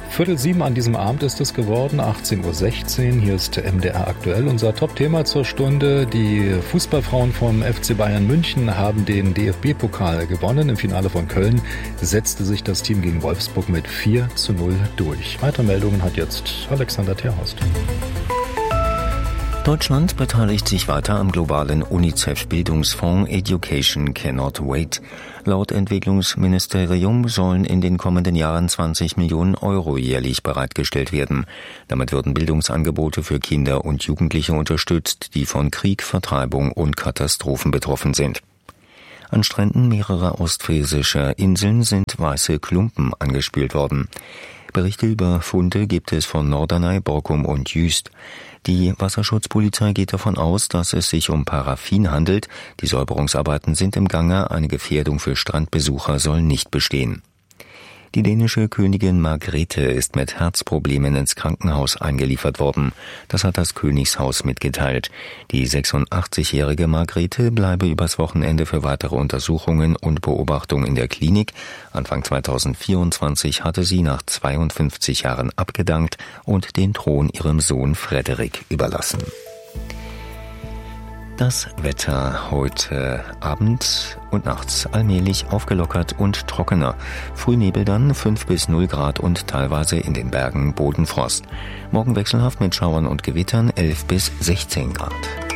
Viertel sieben an diesem Abend ist es geworden, achtzehn Uhr sechzehn. Hier ist M D R aktuell. Unser Top-Thema zur Stunde. Die Fußballfrauen vom F C Bayern München haben den D F B-Pokal gewonnen. Im Finale von Köln setzte sich das Team gegen Wolfsburg mit vier zu null durch. Weitere Meldungen hat jetzt Alexander Terhorst. Deutschland beteiligt sich weiter am globalen UNICEF-Bildungsfonds Education Cannot Wait. Laut Entwicklungsministerium sollen in den kommenden Jahren zwanzig Millionen Euro jährlich bereitgestellt werden. Damit würden Bildungsangebote für Kinder und Jugendliche unterstützt, die von Krieg, Vertreibung und Katastrophen betroffen sind. An Stränden mehrerer ostfriesischer Inseln sind weiße Klumpen angespült worden. Berichte über Funde gibt es von Norderney, Borkum und Jüst. Die Wasserschutzpolizei geht davon aus, dass es sich um Paraffin handelt. Die Säuberungsarbeiten sind im Gange. Eine Gefährdung für Strandbesucher soll nicht bestehen. Die dänische Königin Margrethe ist mit Herzproblemen ins Krankenhaus eingeliefert worden. Das hat das Königshaus mitgeteilt. Die sechsundachtzigjährige Margrethe bleibe übers Wochenende für weitere Untersuchungen und Beobachtung in der Klinik. Anfang zweitausendvierundzwanzig hatte sie nach zweiundfünfzig Jahren abgedankt und den Thron ihrem Sohn Frederik überlassen. Das Wetter heute Abend und nachts allmählich aufgelockert und trockener. Frühnebel dann fünf bis null Grad und teilweise in den Bergen Bodenfrost. Morgen wechselhaft mit Schauern und Gewittern elf bis sechzehn Grad.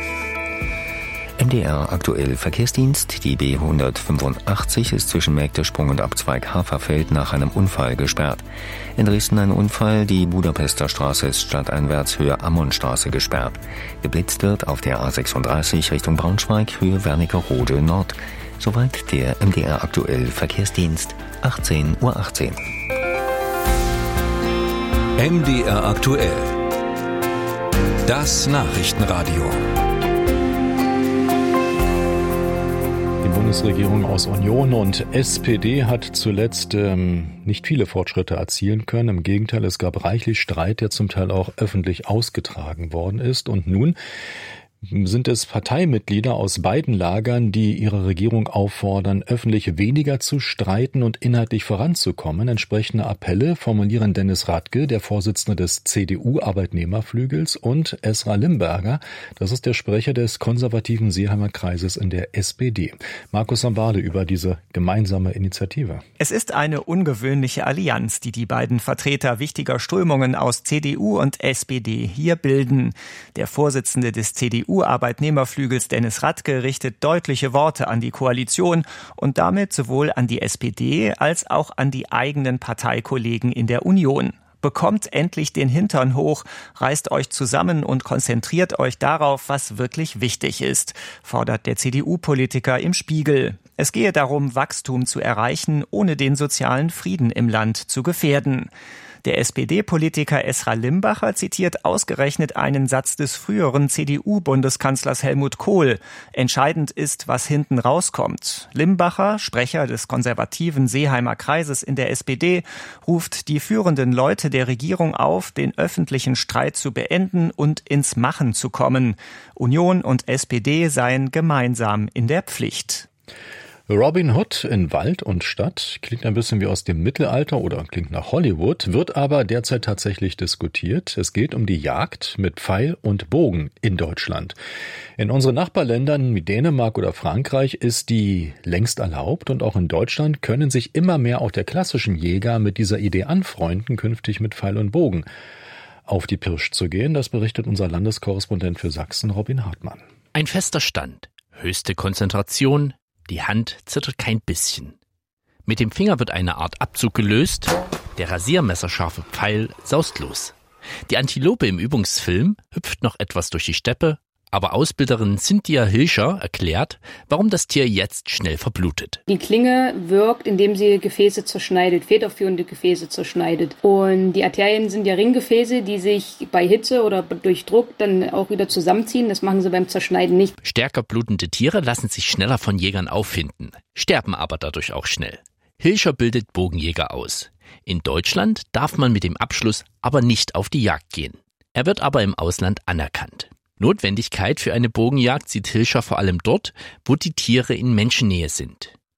M D R aktuell Verkehrsdienst. Die B hundertfünfundachtzig ist zwischen Mägdesprung und Abzweig Haferfeld nach einem Unfall gesperrt. In Dresden ein Unfall, die Budapester Straße ist stadteinwärts Höhe Ammonstraße gesperrt. Geblitzt wird auf der A sechsunddreißig Richtung Braunschweig Höhe Wernigerode Nord. Soweit der M D R aktuell Verkehrsdienst. achtzehn Uhr achtzehn. M D R aktuell. Das Nachrichtenradio. Die Bundesregierung aus Union und S P D hat zuletzt ähm, nicht viele Fortschritte erzielen können. Im Gegenteil, es gab reichlich Streit, der zum Teil auch öffentlich ausgetragen worden ist. Und nun sind es Parteimitglieder aus beiden Lagern, die ihre Regierung auffordern, öffentlich weniger zu streiten und inhaltlich voranzukommen. Entsprechende Appelle formulieren Dennis Radke, der Vorsitzende des C D U-Arbeitnehmerflügels, und Esra Limberger, das ist der Sprecher des konservativen Seeheimer Kreises in der S P D. Markus Sambale über diese gemeinsame Initiative. Es ist eine ungewöhnliche Allianz, die die beiden Vertreter wichtiger Strömungen aus C D U und S P D hier bilden. Der Vorsitzende des C D U-Arbeitnehmerflügels Dennis Radke richtet deutliche Worte an die Koalition und damit sowohl an die S P D als auch an die eigenen Parteikollegen in der Union. Bekommt endlich den Hintern hoch, reißt euch zusammen und konzentriert euch darauf, was wirklich wichtig ist, fordert der C D U-Politiker im Spiegel. Es gehe darum, Wachstum zu erreichen, ohne den sozialen Frieden im Land zu gefährden. Der S P D-Politiker Esra Limbacher zitiert ausgerechnet einen Satz des früheren C D U-Bundeskanzlers Helmut Kohl. Entscheidend ist, was hinten rauskommt. Limbacher, Sprecher des konservativen Seeheimer Kreises in der S P D, ruft die führenden Leute der Regierung auf, den öffentlichen Streit zu beenden und ins Machen zu kommen. Union und S P D seien gemeinsam in der Pflicht. Robin Hood in Wald und Stadt klingt ein bisschen wie aus dem Mittelalter oder klingt nach Hollywood, wird aber derzeit tatsächlich diskutiert. Es geht um die Jagd mit Pfeil und Bogen in Deutschland. In unseren Nachbarländern wie Dänemark oder Frankreich ist die längst erlaubt und auch in Deutschland können sich immer mehr auch der klassischen Jäger mit dieser Idee anfreunden, künftig mit Pfeil und Bogen auf die Pirsch zu gehen. Das berichtet unser Landeskorrespondent für Sachsen, Robin Hartmann. Ein fester Stand, höchste Konzentration. Die Hand zittert kein bisschen. Mit dem Finger wird eine Art Abzug gelöst. Der rasiermesserscharfe Pfeil saust los. Die Antilope im Übungsfilm hüpft noch etwas durch die Steppe, aber Ausbilderin Cynthia Hilscher erklärt, warum das Tier jetzt schnell verblutet. Die Klinge wirkt, indem sie Gefäße zerschneidet, federführende Gefäße zerschneidet. Und die Arterien sind ja Ringgefäße, die sich bei Hitze oder durch Druck dann auch wieder zusammenziehen. Das machen sie beim Zerschneiden nicht. Stärker blutende Tiere lassen sich schneller von Jägern auffinden, sterben aber dadurch auch schnell. Hilscher bildet Bogenjäger aus. In Deutschland darf man mit dem Abschluss aber nicht auf die Jagd gehen. Er wird aber im Ausland anerkannt. Notwendigkeit für eine Bogenjagd sieht Hilscher vor allem dort, wo die Tiere in Menschennähe sind.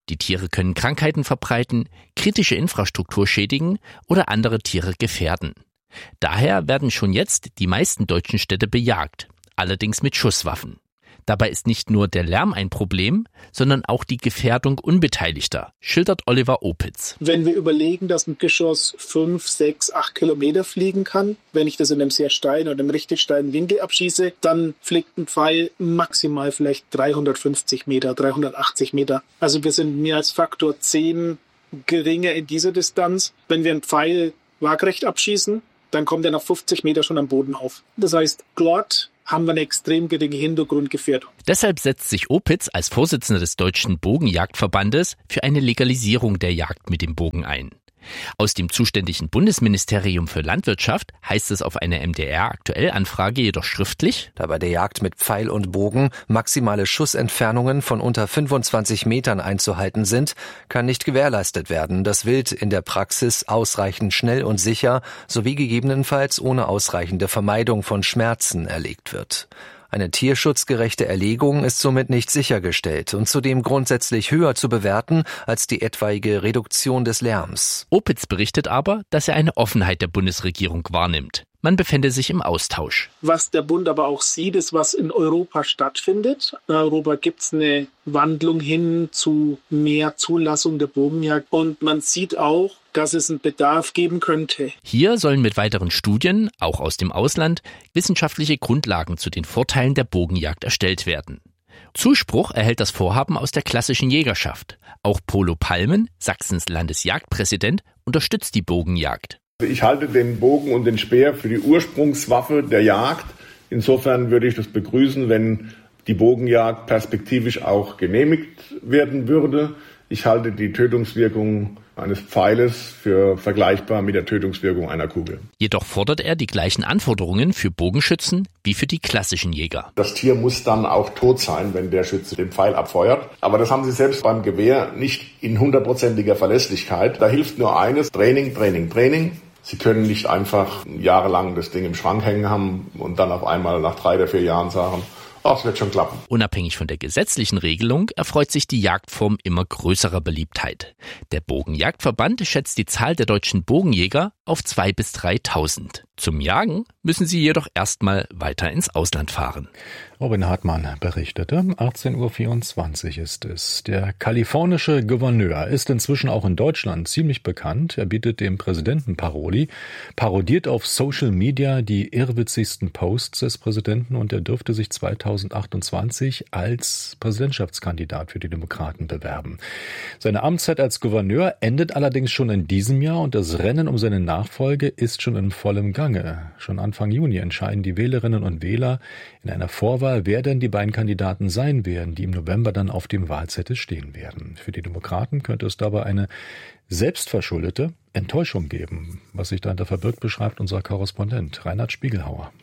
Die Tiere können Krankheiten verbreiten, kritische Infrastruktur schädigen oder andere Tiere gefährden. Daher werden schon jetzt die meisten deutschen Städte bejagt, allerdings mit Schusswaffen. Dabei ist nicht nur der Lärm ein Problem, sondern auch die Gefährdung Unbeteiligter, schildert Oliver Opitz. Wenn wir überlegen, dass ein Geschoss fünf, sechs, acht Kilometer fliegen kann, wenn ich das in einem sehr steilen oder einem richtig steilen Winkel abschieße, dann fliegt ein Pfeil maximal vielleicht dreihundertfünfzig Meter, dreihundertachtzig Meter. Also wir sind mehr als Faktor zehn geringer in dieser Distanz. Wenn wir einen Pfeil waagrecht abschießen, dann kommt er nach fünfzig Meter schon am Boden auf. Das heißt, dort haben wir eine extrem geringe Hintergrundgefährdung. Deshalb setzt sich Opitz als Vorsitzender des Deutschen Bogenjagdverbandes für eine Legalisierung der Jagd mit dem Bogen ein. Aus dem zuständigen Bundesministerium für Landwirtschaft heißt es auf einer M D R-Aktuell-Anfrage jedoch schriftlich: Da bei der Jagd mit Pfeil und Bogen maximale Schussentfernungen von unter fünfundzwanzig Metern einzuhalten sind, kann nicht gewährleistet werden, dass Wild in der Praxis ausreichend schnell und sicher sowie gegebenenfalls ohne ausreichende Vermeidung von Schmerzen erlegt wird. Eine tierschutzgerechte Erlegung ist somit nicht sichergestellt und zudem grundsätzlich höher zu bewerten als die etwaige Reduktion des Lärms. Opitz berichtet aber, dass er eine Offenheit der Bundesregierung wahrnimmt. Man befände sich im Austausch. Was der Bund aber auch sieht, ist, was in Europa stattfindet. In Europa gibt es eine Wandlung hin zu mehr Zulassung der Bogenjagd. Und man sieht auch, dass es einen Bedarf geben könnte. Hier sollen mit weiteren Studien, auch aus dem Ausland, wissenschaftliche Grundlagen zu den Vorteilen der Bogenjagd erstellt werden. Zuspruch erhält das Vorhaben aus der klassischen Jägerschaft. Auch Polo Palmen, Sachsens Landesjagdpräsident, unterstützt die Bogenjagd. Ich halte den Bogen und den Speer für die Ursprungswaffe der Jagd. Insofern würde ich das begrüßen, wenn die Bogenjagd perspektivisch auch genehmigt werden würde. Ich halte die Tötungswirkung eines Pfeiles für vergleichbar mit der Tötungswirkung einer Kugel. Jedoch fordert er die gleichen Anforderungen für Bogenschützen wie für die klassischen Jäger. Das Tier muss dann auch tot sein, wenn der Schütze den Pfeil abfeuert. Aber das haben sie selbst beim Gewehr nicht in hundertprozentiger Verlässlichkeit. Da hilft nur eines: Training, Training, Training. Sie können nicht einfach jahrelang das Ding im Schrank hängen haben und dann auf einmal nach drei oder vier Jahren sagen: ach, es wird schon klappen. Unabhängig von der gesetzlichen Regelung erfreut sich die Jagdform immer größerer Beliebtheit. Der Bogenjagdverband schätzt die Zahl der deutschen Bogenjäger auf zweitausend bis dreitausend. Zum Jagen müssen sie jedoch erstmal weiter ins Ausland fahren. Robin Hartmann berichtete, achtzehn Uhr vierundzwanzig ist es. Der kalifornische Gouverneur ist inzwischen auch in Deutschland ziemlich bekannt. Er bietet dem Präsidenten Paroli, parodiert auf Social Media die irrwitzigsten Posts des Präsidenten und er dürfte sich zweitausendachtundzwanzig als Präsidentschaftskandidat für die Demokraten bewerben. Seine Amtszeit als Gouverneur endet allerdings schon in diesem Jahr und das Rennen um seine Nachfolge ist schon in vollem Gange. Schon Anfang Juni entscheiden die Wählerinnen und Wähler in einer Vorwahl, wer denn die beiden Kandidaten sein werden, die im November dann auf dem Wahlzettel stehen werden. Für die Demokraten könnte es dabei eine selbstverschuldete Enttäuschung geben. Was sich dahinter verbirgt, beschreibt unser Korrespondent Reinhard Spiegelhauer.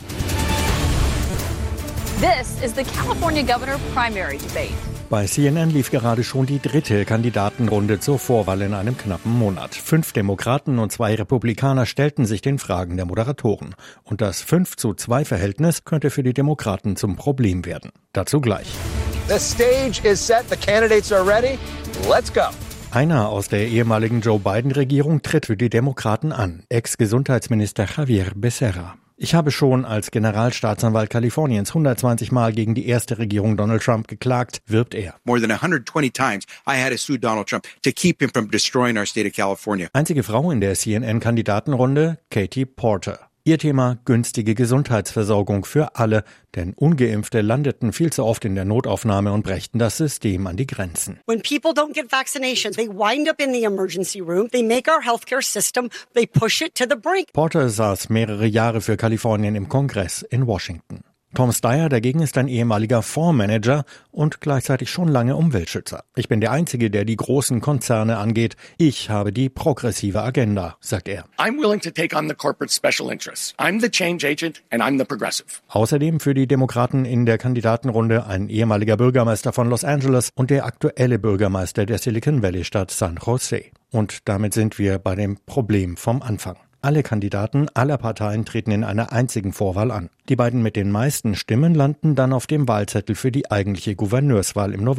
This is the California Governor Primary Debate. Bei C N N lief gerade schon die dritte Kandidatenrunde zur Vorwahl in einem knappen Monat. Fünf Demokraten und zwei Republikaner stellten sich den Fragen der Moderatoren. Und das fünf zu zwei Verhältnis könnte für die Demokraten zum Problem werden. Dazu gleich. The stage is set, the candidates are ready. Let's go. Einer aus der ehemaligen Joe Biden-Regierung tritt für die Demokraten an, Ex-Gesundheitsminister Javier Becerra. Ich habe schon als Generalstaatsanwalt Kaliforniens hundertzwanzig Mal gegen die erste Regierung Donald Trump geklagt, wirbt er. More than one hundred twenty times I had to sue Donald Trump to keep him from destroying our state of California. Einzige Frau in der C N N-Kandidatenrunde, Katie Porter. Ihr Thema: günstige Gesundheitsversorgung für alle, denn Ungeimpfte landeten viel zu oft in der Notaufnahme und brächten das System an die Grenzen. When people don't get vaccinations, they wind up in the emergency room, they make our healthcare system, they push it to the brink. Porter saß mehrere Jahre für Kalifornien im Kongress in Washington. Tom Steyer dagegen ist ein ehemaliger Fondsmanager und gleichzeitig schon lange Umweltschützer. Ich bin der Einzige, der die großen Konzerne angeht. Ich habe die progressive Agenda, sagt er. I'm willing to take on the corporate special interests. I'm the change agent and I'm the progressive. Außerdem für die Demokraten in der Kandidatenrunde ein ehemaliger Bürgermeister von Los Angeles und der aktuelle Bürgermeister der Silicon Valley Stadt San Jose. Und damit sind wir bei dem Problem vom Anfang. Alle Kandidaten aller Parteien treten in einer einzigen Vorwahl an. Die beiden mit den meisten Stimmen landen dann auf dem Wahlzettel für die eigentliche Gouverneurswahl im November.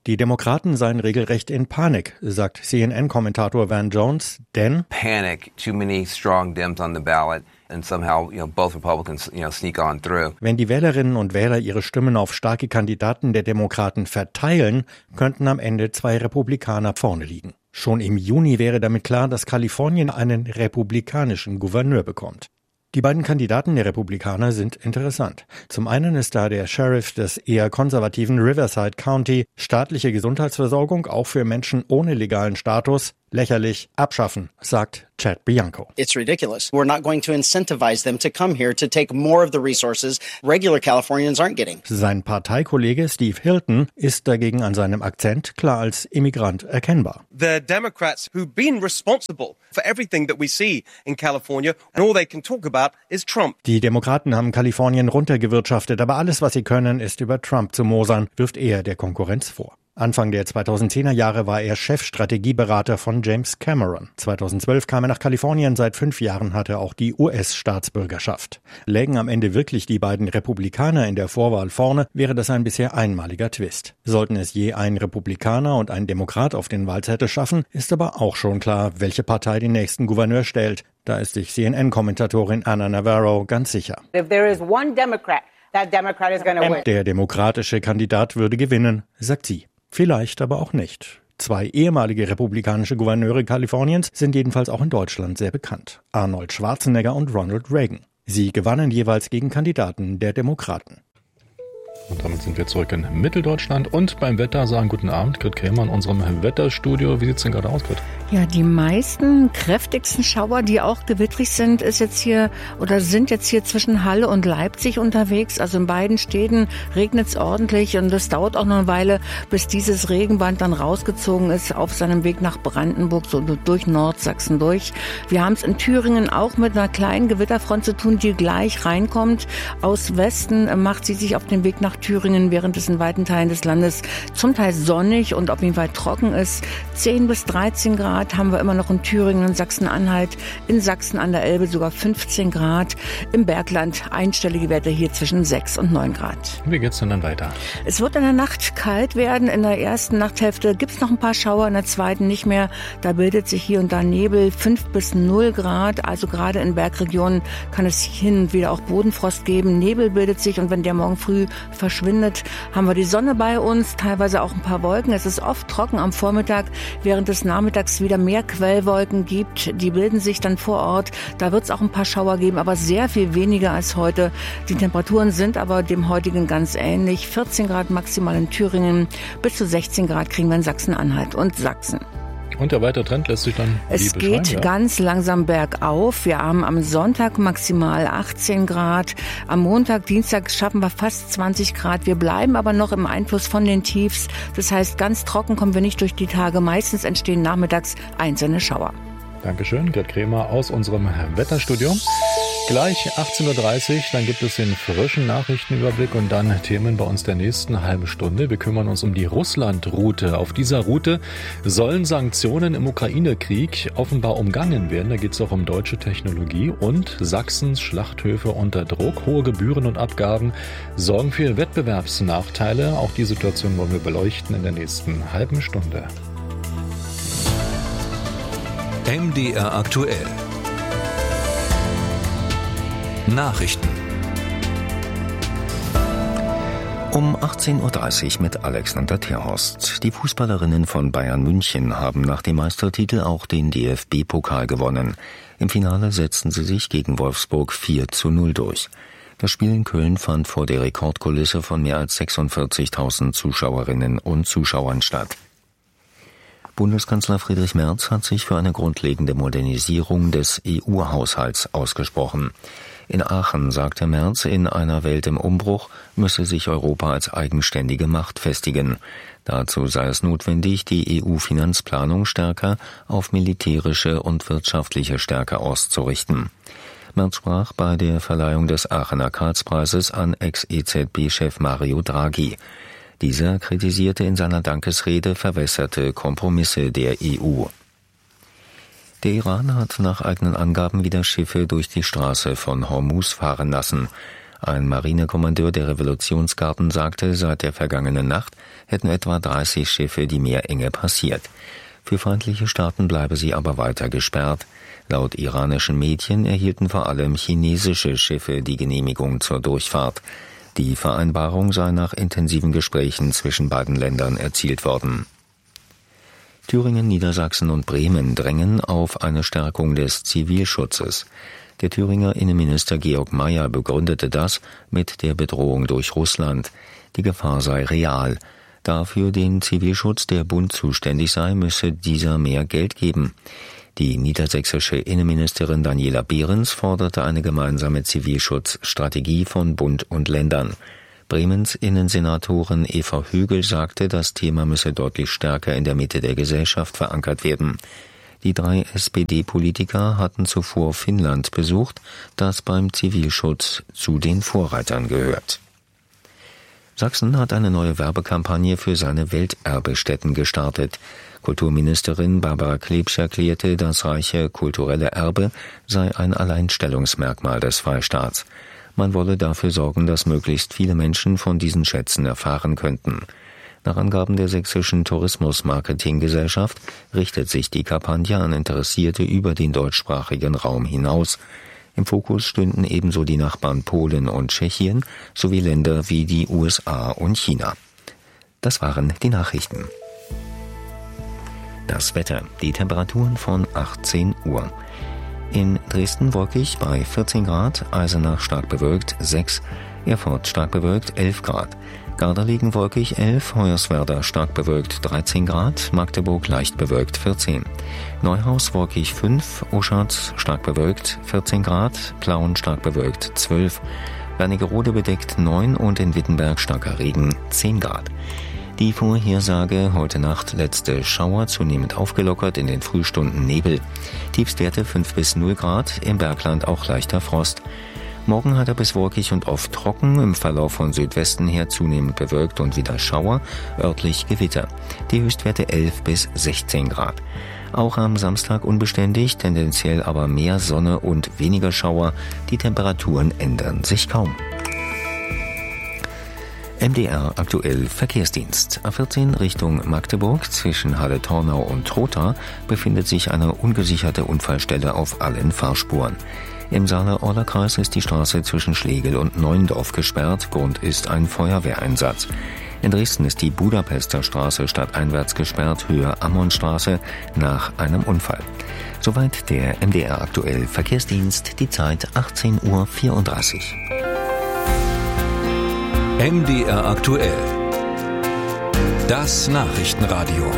Die Demokraten seien regelrecht in Panik, sagt C N N-Kommentator Van Jones, denn Panic, too many strong Dems on the ballot. And somehow, you know, both Republicans, you know, sneak on through. Wenn die Wählerinnen und Wähler ihre Stimmen auf starke Kandidaten der Demokraten verteilen, könnten am Ende zwei Republikaner vorne liegen. Schon im Juni wäre damit klar, dass Kalifornien einen republikanischen Gouverneur bekommt. Die beiden Kandidaten der Republikaner sind interessant. Zum einen ist da der Sheriff des eher konservativen Riverside County, staatliche Gesundheitsversorgung auch für Menschen ohne legalen Status, lächerlich, abschaffen, sagt Chad Bianco. It's ridiculous. We're not going to incentivize them to come here to take more of the resources regular Californians aren't getting. Sein Parteikollege Steve Hilton ist dagegen an seinem Akzent klar als Immigrant erkennbar. The Democrats who've been responsible for everything that we see in California and all they can talk about is Trump. Die Demokraten haben Kalifornien runtergewirtschaftet, aber alles, was sie können, ist über Trump zu mosern, wirft er der Konkurrenz vor. Anfang der zweitausendzehner Jahre war er Chefstrategieberater von James Cameron. zweitausendzwölf kam er nach Kalifornien, seit fünf Jahren hat er auch die U S-Staatsbürgerschaft. Lägen am Ende wirklich die beiden Republikaner in der Vorwahl vorne, wäre das ein bisher einmaliger Twist. Sollten es je ein Republikaner und ein Demokrat auf den Wahlzettel schaffen, ist aber auch schon klar, welche Partei den nächsten Gouverneur stellt. Da ist sich C N N-Kommentatorin Anna Navarro ganz sicher. If there is one Democrat, that Democrat is going to win. Der demokratische Kandidat würde gewinnen, sagt sie. Vielleicht aber auch nicht. Zwei ehemalige republikanische Gouverneure Kaliforniens sind jedenfalls auch in Deutschland sehr bekannt. Arnold Schwarzenegger und Ronald Reagan. Sie gewannen jeweils gegen Kandidaten der Demokraten. Und damit sind wir zurück in Mitteldeutschland und beim Wetter sagen guten Abend, Grit Krämer in unserem Wetterstudio. Wie sieht's denn gerade aus, Grit? Ja, die meisten kräftigsten Schauer, die auch gewittrig sind, ist jetzt hier oder sind jetzt hier zwischen Halle und Leipzig unterwegs. Also in beiden Städten regnet es ordentlich und es dauert auch noch eine Weile, bis dieses Regenband dann rausgezogen ist auf seinem Weg nach Brandenburg, so durch Nordsachsen durch. Wir haben es in Thüringen auch mit einer kleinen Gewitterfront zu tun, die gleich reinkommt. Aus Westen macht sie sich auf den Weg nach Thüringen, während es in weiten Teilen des Landes zum Teil sonnig und auf jeden Fall trocken ist. zehn bis dreizehn Grad haben wir immer noch in Thüringen und Sachsen-Anhalt. In Sachsen an der Elbe sogar fünfzehn Grad. Im Bergland einstellige Werte hier zwischen sechs und neun Grad. Wie geht's denn dann weiter? Es wird in der Nacht kalt werden. In der ersten Nachthälfte gibt's noch ein paar Schauer, in der zweiten nicht mehr. Da bildet sich hier und da Nebel, fünf bis null Grad. Also gerade in Bergregionen kann es hin und wieder auch Bodenfrost geben. Nebel bildet sich und wenn der morgen früh verschwindet, haben wir die Sonne bei uns, teilweise auch ein paar Wolken. Es ist oft trocken am Vormittag, während es nachmittags wieder mehr Quellwolken gibt. Die bilden sich dann vor Ort. Da wird es auch ein paar Schauer geben, aber sehr viel weniger als heute. Die Temperaturen sind aber dem heutigen ganz ähnlich. vierzehn Grad maximal in Thüringen, bis zu sechzehn Grad kriegen wir in Sachsen-Anhalt und Sachsen. Und der weitere Trend lässt sich dann Es geht ja? ganz langsam bergauf. Wir haben am Sonntag maximal achtzehn Grad. Am Montag, Dienstag schaffen wir fast zwanzig Grad. Wir bleiben aber noch im Einfluss von den Tiefs. Das heißt, ganz trocken kommen wir nicht durch die Tage. Meistens entstehen nachmittags einzelne Schauer. Dankeschön, Gerd Krämer aus unserem Wetterstudio. Gleich achtzehn Uhr dreißig, dann gibt es den frischen Nachrichtenüberblick und dann Themen bei uns der nächsten halben Stunde. Wir kümmern uns um die Russland-Route. Auf dieser Route sollen Sanktionen im Ukraine-Krieg offenbar umgangen werden. Da geht es auch um deutsche Technologie und Sachsens Schlachthöfe unter Druck. Hohe Gebühren und Abgaben sorgen für Wettbewerbsnachteile. Auch die Situation wollen wir beleuchten in der nächsten halben Stunde. M D R aktuell. Nachrichten. Um achtzehn Uhr dreißig mit Alexander Terhorst. Die Fußballerinnen von Bayern München haben nach dem Meistertitel auch den D F B-Pokal gewonnen. Im Finale setzten sie sich gegen Wolfsburg vier zu null durch. Das Spiel in Köln fand vor der Rekordkulisse von mehr als sechsundvierzigtausend Zuschauerinnen und Zuschauern statt. Bundeskanzler Friedrich Merz hat sich für eine grundlegende Modernisierung des E U-Haushalts ausgesprochen. In Aachen sagte Merz, in einer Welt im Umbruch müsse sich Europa als eigenständige Macht festigen. Dazu sei es notwendig, die E U-Finanzplanung stärker auf militärische und wirtschaftliche Stärke auszurichten. Merz sprach bei der Verleihung des Aachener Karlspreises an Ex-E Z B-Chef Mario Draghi. Dieser kritisierte in seiner Dankesrede verwässerte Kompromisse der E U. Der Iran hat nach eigenen Angaben wieder Schiffe durch die Straße von Hormuz fahren lassen. Ein Marinekommandeur der Revolutionsgarden sagte, seit der vergangenen Nacht hätten etwa dreißig Schiffe die Meerenge passiert. Für feindliche Staaten bleibe sie aber weiter gesperrt. Laut iranischen Medien erhielten vor allem chinesische Schiffe die Genehmigung zur Durchfahrt. Die Vereinbarung sei nach intensiven Gesprächen zwischen beiden Ländern erzielt worden. Thüringen, Niedersachsen und Bremen drängen auf eine Stärkung des Zivilschutzes. Der Thüringer Innenminister Georg Mayer begründete das mit der Bedrohung durch Russland. Die Gefahr sei real. Da für den Zivilschutz der Bund zuständig sei, müsse dieser mehr Geld geben. Die niedersächsische Innenministerin Daniela Behrens forderte eine gemeinsame Zivilschutzstrategie von Bund und Ländern. Bremens Innensenatorin Eva Hügel sagte, das Thema müsse deutlich stärker in der Mitte der Gesellschaft verankert werden. Die drei S P D-Politiker hatten zuvor Finnland besucht, das beim Zivilschutz zu den Vorreitern gehört. Sachsen hat eine neue Werbekampagne für seine Welterbestätten gestartet. Kulturministerin Barbara Klebsch erklärte, das reiche kulturelle Erbe sei ein Alleinstellungsmerkmal des Freistaats. Man wolle dafür sorgen, dass möglichst viele Menschen von diesen Schätzen erfahren könnten. Nach Angaben der Sächsischen Tourismus-Marketing-Gesellschaft richtet sich die Kampagne an Interessierte über den deutschsprachigen Raum hinaus. Im Fokus stünden ebenso die Nachbarn Polen und Tschechien sowie Länder wie die U S A und China. Das waren die Nachrichten. Das Wetter, die Temperaturen von achtzehn Uhr. In Dresden wolkig bei vierzehn Grad, Eisenach stark bewölkt sechs, Erfurt stark bewölkt elf Grad, Garderlegen wolkig elf, Hoyerswerda stark bewölkt dreizehn Grad, Magdeburg leicht bewölkt vierzehn, Neuhaus wolkig fünf, Oschatz stark bewölkt vierzehn Grad, Plauen stark bewölkt zwölf, Wernigerode bedeckt neun und in Wittenberg starker Regen zehn Grad. Die Vorhersage heute Nacht letzte Schauer, zunehmend aufgelockert, in den Frühstunden Nebel. Tiefstwerte fünf bis null Grad, im Bergland auch leichter Frost. Morgen heiter bis wolkig und oft trocken, im Verlauf von Südwesten her zunehmend bewölkt und wieder Schauer, örtlich Gewitter. Die Höchstwerte elf bis sechzehn Grad. Auch am Samstag unbeständig, tendenziell aber mehr Sonne und weniger Schauer. Die Temperaturen ändern sich kaum. M D R aktuell Verkehrsdienst. A vierzehn Richtung Magdeburg zwischen Halle-Tornau und Trotha befindet sich eine ungesicherte Unfallstelle auf allen Fahrspuren. Im Saale-Orla-Kreis ist die Straße zwischen Schlegel und Neuendorf gesperrt. Grund ist ein Feuerwehreinsatz. In Dresden ist die Budapester Straße stadteinwärts gesperrt, Höhe Ammonstraße, nach einem Unfall. Soweit der M D R aktuell Verkehrsdienst, die Zeit achtzehn Uhr vierunddreißig. M D R aktuell. Das Nachrichtenradio.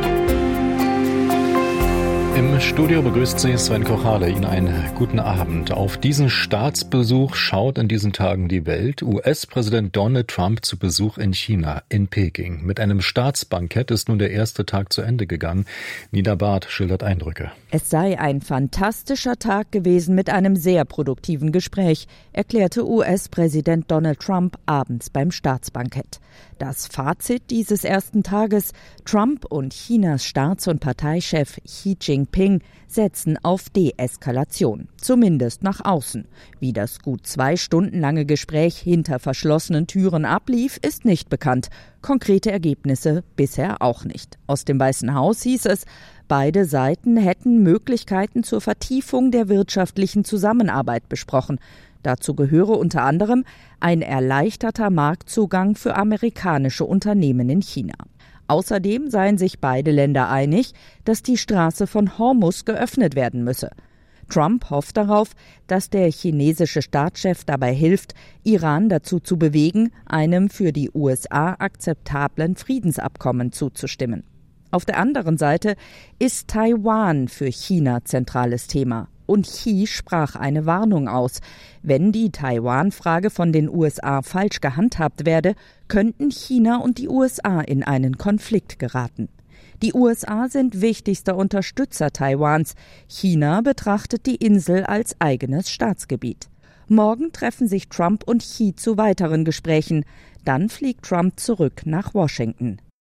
Im Studio begrüßt Sie Sven Kochale. Ihnen einen guten Abend. Auf diesen Staatsbesuch schaut in diesen Tagen die Welt. U S-Präsident Donald Trump zu Besuch in China, in Peking. Mit einem Staatsbankett ist nun der erste Tag zu Ende gegangen. Nina Barth schildert Eindrücke. Es sei ein fantastischer Tag gewesen mit einem sehr produktiven Gespräch, erklärte U S-Präsident Donald Trump abends beim Staatsbankett. Das Fazit dieses ersten Tages: Trump und Chinas Staats- und Parteichef Xi Jinping setzen auf Deeskalation, zumindest nach außen. Wie das gut zwei Stunden lange Gespräch hinter verschlossenen Türen ablief, ist nicht bekannt. Konkrete Ergebnisse bisher auch nicht. Aus dem Weißen Haus hieß es, beide Seiten hätten Möglichkeiten zur Vertiefung der wirtschaftlichen Zusammenarbeit besprochen. Dazu gehöre unter anderem ein erleichterter Marktzugang für amerikanische Unternehmen in China. Außerdem seien sich beide Länder einig, dass die Straße von Hormuz geöffnet werden müsse. Trump hofft darauf, dass der chinesische Staatschef dabei hilft, Iran dazu zu bewegen, einem für die U S A akzeptablen Friedensabkommen zuzustimmen. Auf der anderen Seite ist Taiwan für China zentrales Thema. Und Xi sprach eine Warnung aus. Wenn die Taiwan-Frage von den U S A falsch gehandhabt werde, könnten China und die U S A in einen Konflikt geraten. Die U S A sind wichtigster Unterstützer Taiwans. China betrachtet die Insel als eigenes Staatsgebiet. Morgen treffen sich Trump und Xi zu weiteren Gesprächen. Dann fliegt Trump zurück nach Washington.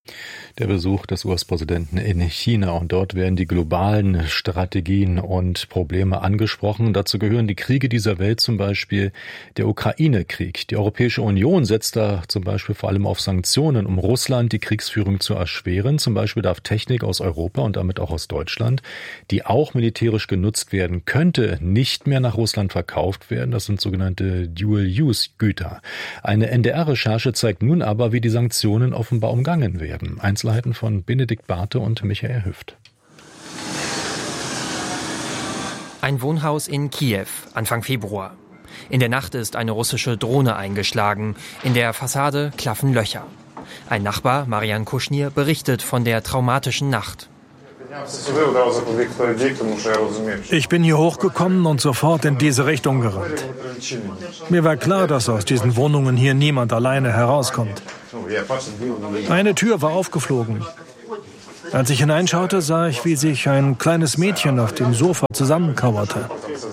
Der Besuch des U S-Präsidenten in China, und dort werden die globalen Strategien und Probleme angesprochen. Dazu gehören die Kriege dieser Welt, zum Beispiel der Ukraine-Krieg. Die Europäische Union setzt da zum Beispiel vor allem auf Sanktionen, um Russland die Kriegsführung zu erschweren. Zum Beispiel darf Technik aus Europa und damit auch aus Deutschland, die auch militärisch genutzt werden könnte, nicht mehr nach Russland verkauft werden. Das sind sogenannte Dual-Use-Güter. Eine N D R-Recherche zeigt nun aber, wie die Sanktionen offenbar umgangen werden. Einzelheiten von Benedikt Barthe und Michael Hüft. Ein Wohnhaus in Kiew, Anfang Februar. In der Nacht ist eine russische Drohne eingeschlagen. In der Fassade klaffen Löcher. Ein Nachbar, Marian Kuschnir, berichtet von der traumatischen Nacht. Ich bin hier hochgekommen und sofort in diese Richtung gerannt. Mir war klar, dass aus diesen Wohnungen hier niemand alleine herauskommt. Eine Tür war aufgeflogen. Als ich hineinschaute, sah ich, wie sich ein kleines Mädchen auf dem Sofa zusammenkauerte.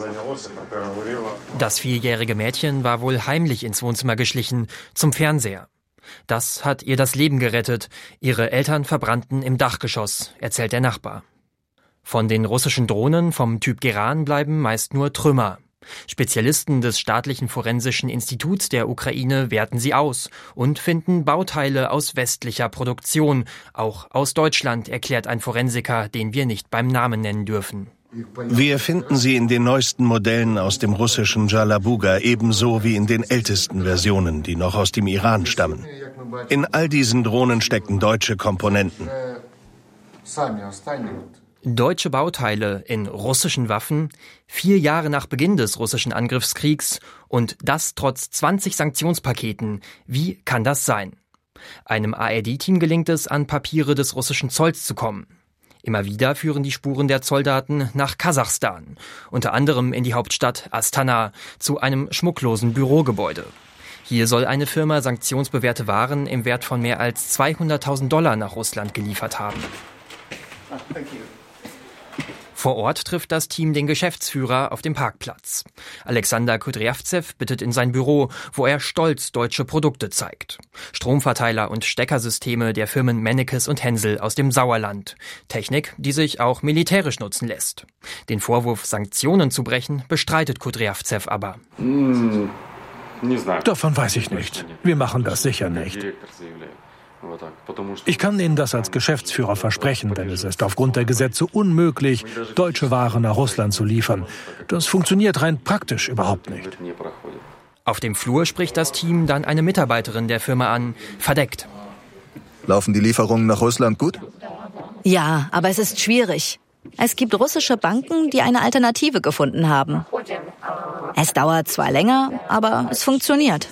Das vierjährige Mädchen war wohl heimlich ins Wohnzimmer geschlichen, zum Fernseher. Das hat ihr das Leben gerettet. Ihre Eltern verbrannten im Dachgeschoss, erzählt der Nachbar. Von den russischen Drohnen vom Typ Geran bleiben meist nur Trümmer. Spezialisten des Staatlichen Forensischen Instituts der Ukraine werten sie aus und finden Bauteile aus westlicher Produktion, auch aus Deutschland, erklärt ein Forensiker, den wir nicht beim Namen nennen dürfen. Wir finden sie in den neuesten Modellen aus dem russischen Jalabuga, ebenso wie in den ältesten Versionen, die noch aus dem Iran stammen. In all diesen Drohnen stecken deutsche Komponenten. Deutsche Bauteile in russischen Waffen, vier Jahre nach Beginn des russischen Angriffskriegs, und das trotz zwanzig Sanktionspaketen. Wie kann das sein? Einem A R D-Team gelingt es, an Papiere des russischen Zolls zu kommen. Immer wieder führen die Spuren der Zolldaten nach Kasachstan, unter anderem in die Hauptstadt Astana, zu einem schmucklosen Bürogebäude. Hier soll eine Firma sanktionsbewährte Waren im Wert von mehr als zweihunderttausend Dollar nach Russland geliefert haben. Vor Ort trifft das Team den Geschäftsführer auf dem Parkplatz. Alexander Kudryavtsev bittet in sein Büro, wo er stolz deutsche Produkte zeigt. Stromverteiler und Steckersysteme der Firmen Mennekes und Hensel aus dem Sauerland. Technik, die sich auch militärisch nutzen lässt. Den Vorwurf, Sanktionen zu brechen, bestreitet Kudryavtsev aber. Davon weiß ich nicht. Wir machen das sicher nicht. Ich kann Ihnen das als Geschäftsführer versprechen, denn es ist aufgrund der Gesetze unmöglich, deutsche Waren nach Russland zu liefern. Das funktioniert rein praktisch überhaupt nicht. Auf dem Flur spricht das Team dann eine Mitarbeiterin der Firma an, verdeckt. Laufen die Lieferungen nach Russland gut? Ja, aber es ist schwierig. Es gibt russische Banken, die eine Alternative gefunden haben. Es dauert zwar länger, aber es funktioniert.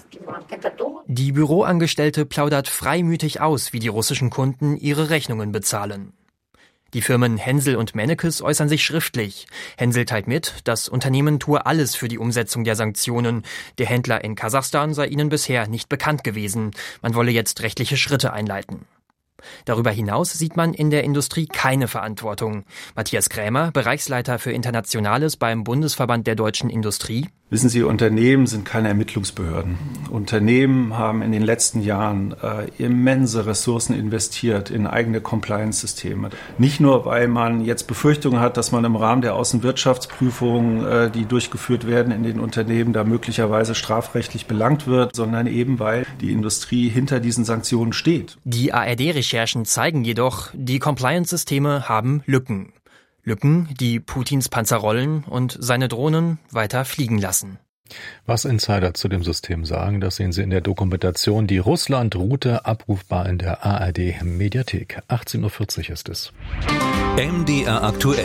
Die Büroangestellte plaudert freimütig aus, wie die russischen Kunden ihre Rechnungen bezahlen. Die Firmen Hensel und Mennekes äußern sich schriftlich. Hensel teilt mit, das Unternehmen tue alles für die Umsetzung der Sanktionen. Der Händler in Kasachstan sei ihnen bisher nicht bekannt gewesen. Man wolle jetzt rechtliche Schritte einleiten. Darüber hinaus sieht man in der Industrie keine Verantwortung. Matthias Krämer, Bereichsleiter für Internationales beim Bundesverband der deutschen Industrie. Wissen Sie, Unternehmen sind keine Ermittlungsbehörden. Unternehmen haben in den letzten Jahren äh, immense Ressourcen investiert in eigene Compliance-Systeme. Nicht nur, weil man jetzt Befürchtungen hat, dass man im Rahmen der Außenwirtschaftsprüfungen, äh, die durchgeführt werden in den Unternehmen, da möglicherweise strafrechtlich belangt wird, sondern eben, weil die Industrie hinter diesen Sanktionen steht. Die A R D-Recherchen zeigen jedoch, die Compliance-Systeme haben Lücken. Lücken, die Putins Panzerrollen und seine Drohnen weiter fliegen lassen. Was Insider zu dem System sagen, das sehen Sie in der Dokumentation Die Russland-Route, abrufbar in der A R D-Mediathek. achtzehn Uhr vierzig ist es. M D R aktuell.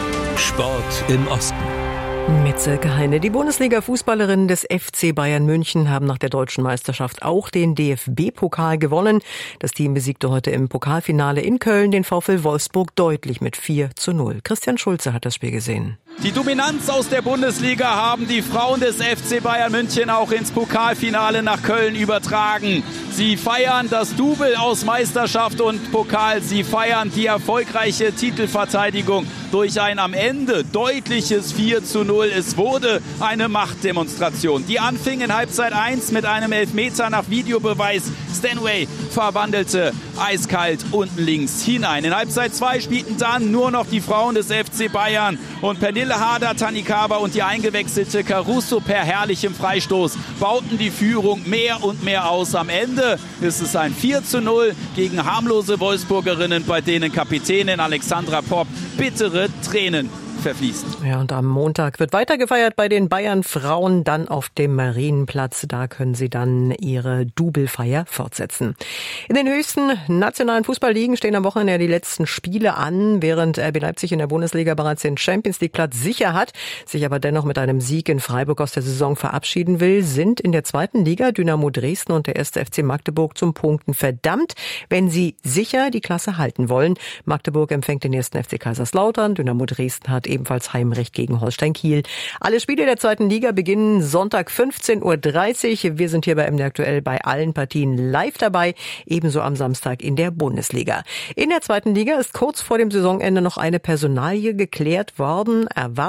Sport im Osten. Mit Silke Heine. Die Bundesliga-Fußballerinnen des F C Bayern München haben nach der deutschen Meisterschaft auch den D F B-Pokal gewonnen. Das Team besiegte heute im Pokalfinale in Köln den VfL Wolfsburg deutlich mit vier zu null. Christian Schulze hat das Spiel gesehen. Die Dominanz aus der Bundesliga haben die Frauen des F C Bayern München auch ins Pokalfinale nach Köln übertragen. Sie feiern das Double aus Meisterschaft und Pokal. Sie feiern die erfolgreiche Titelverteidigung durch ein am Ende deutliches vier zu null null. Es wurde eine Machtdemonstration. Die anfing in Halbzeit eins mit einem Elfmeter nach Videobeweis. Stanway verwandelte eiskalt unten links hinein. In Halbzeit zwei spielten dann nur noch die Frauen des F C Bayern und Pernille Harder, Tanikawa und die eingewechselte Caruso per herrlichem Freistoß bauten die Führung mehr und mehr aus. Am Ende ist es ein vier zu null gegen harmlose Wolfsburgerinnen, bei denen Kapitänin Alexandra Popp bittere Tränen verfließt. Ja, und am Montag wird weiter gefeiert bei den Bayern-Frauen, dann auf dem Marienplatz. Da können sie dann ihre Doublefeier fortsetzen. In den höchsten nationalen Fußballligen stehen am Wochenende die letzten Spiele an, während R B Leipzig in der Bundesliga bereits den Champions-League-Platz sicher hat, sich aber dennoch mit einem Sieg in Freiburg aus der Saison verabschieden will, sind in der zweiten Liga Dynamo Dresden und der erste F C Magdeburg zum Punkten verdammt, wenn sie sicher die Klasse halten wollen. Magdeburg empfängt den ersten F C Kaiserslautern, Dynamo Dresden hat ebenfalls Heimrecht gegen Holstein Kiel. Alle Spiele der zweiten Liga beginnen Sonntag fünfzehn Uhr dreißig. Wir sind hier bei M D Aktuell bei allen Partien live dabei, ebenso am Samstag in der Bundesliga. In der zweiten Liga ist kurz vor dem Saisonende noch eine Personalie geklärt worden. Erwartet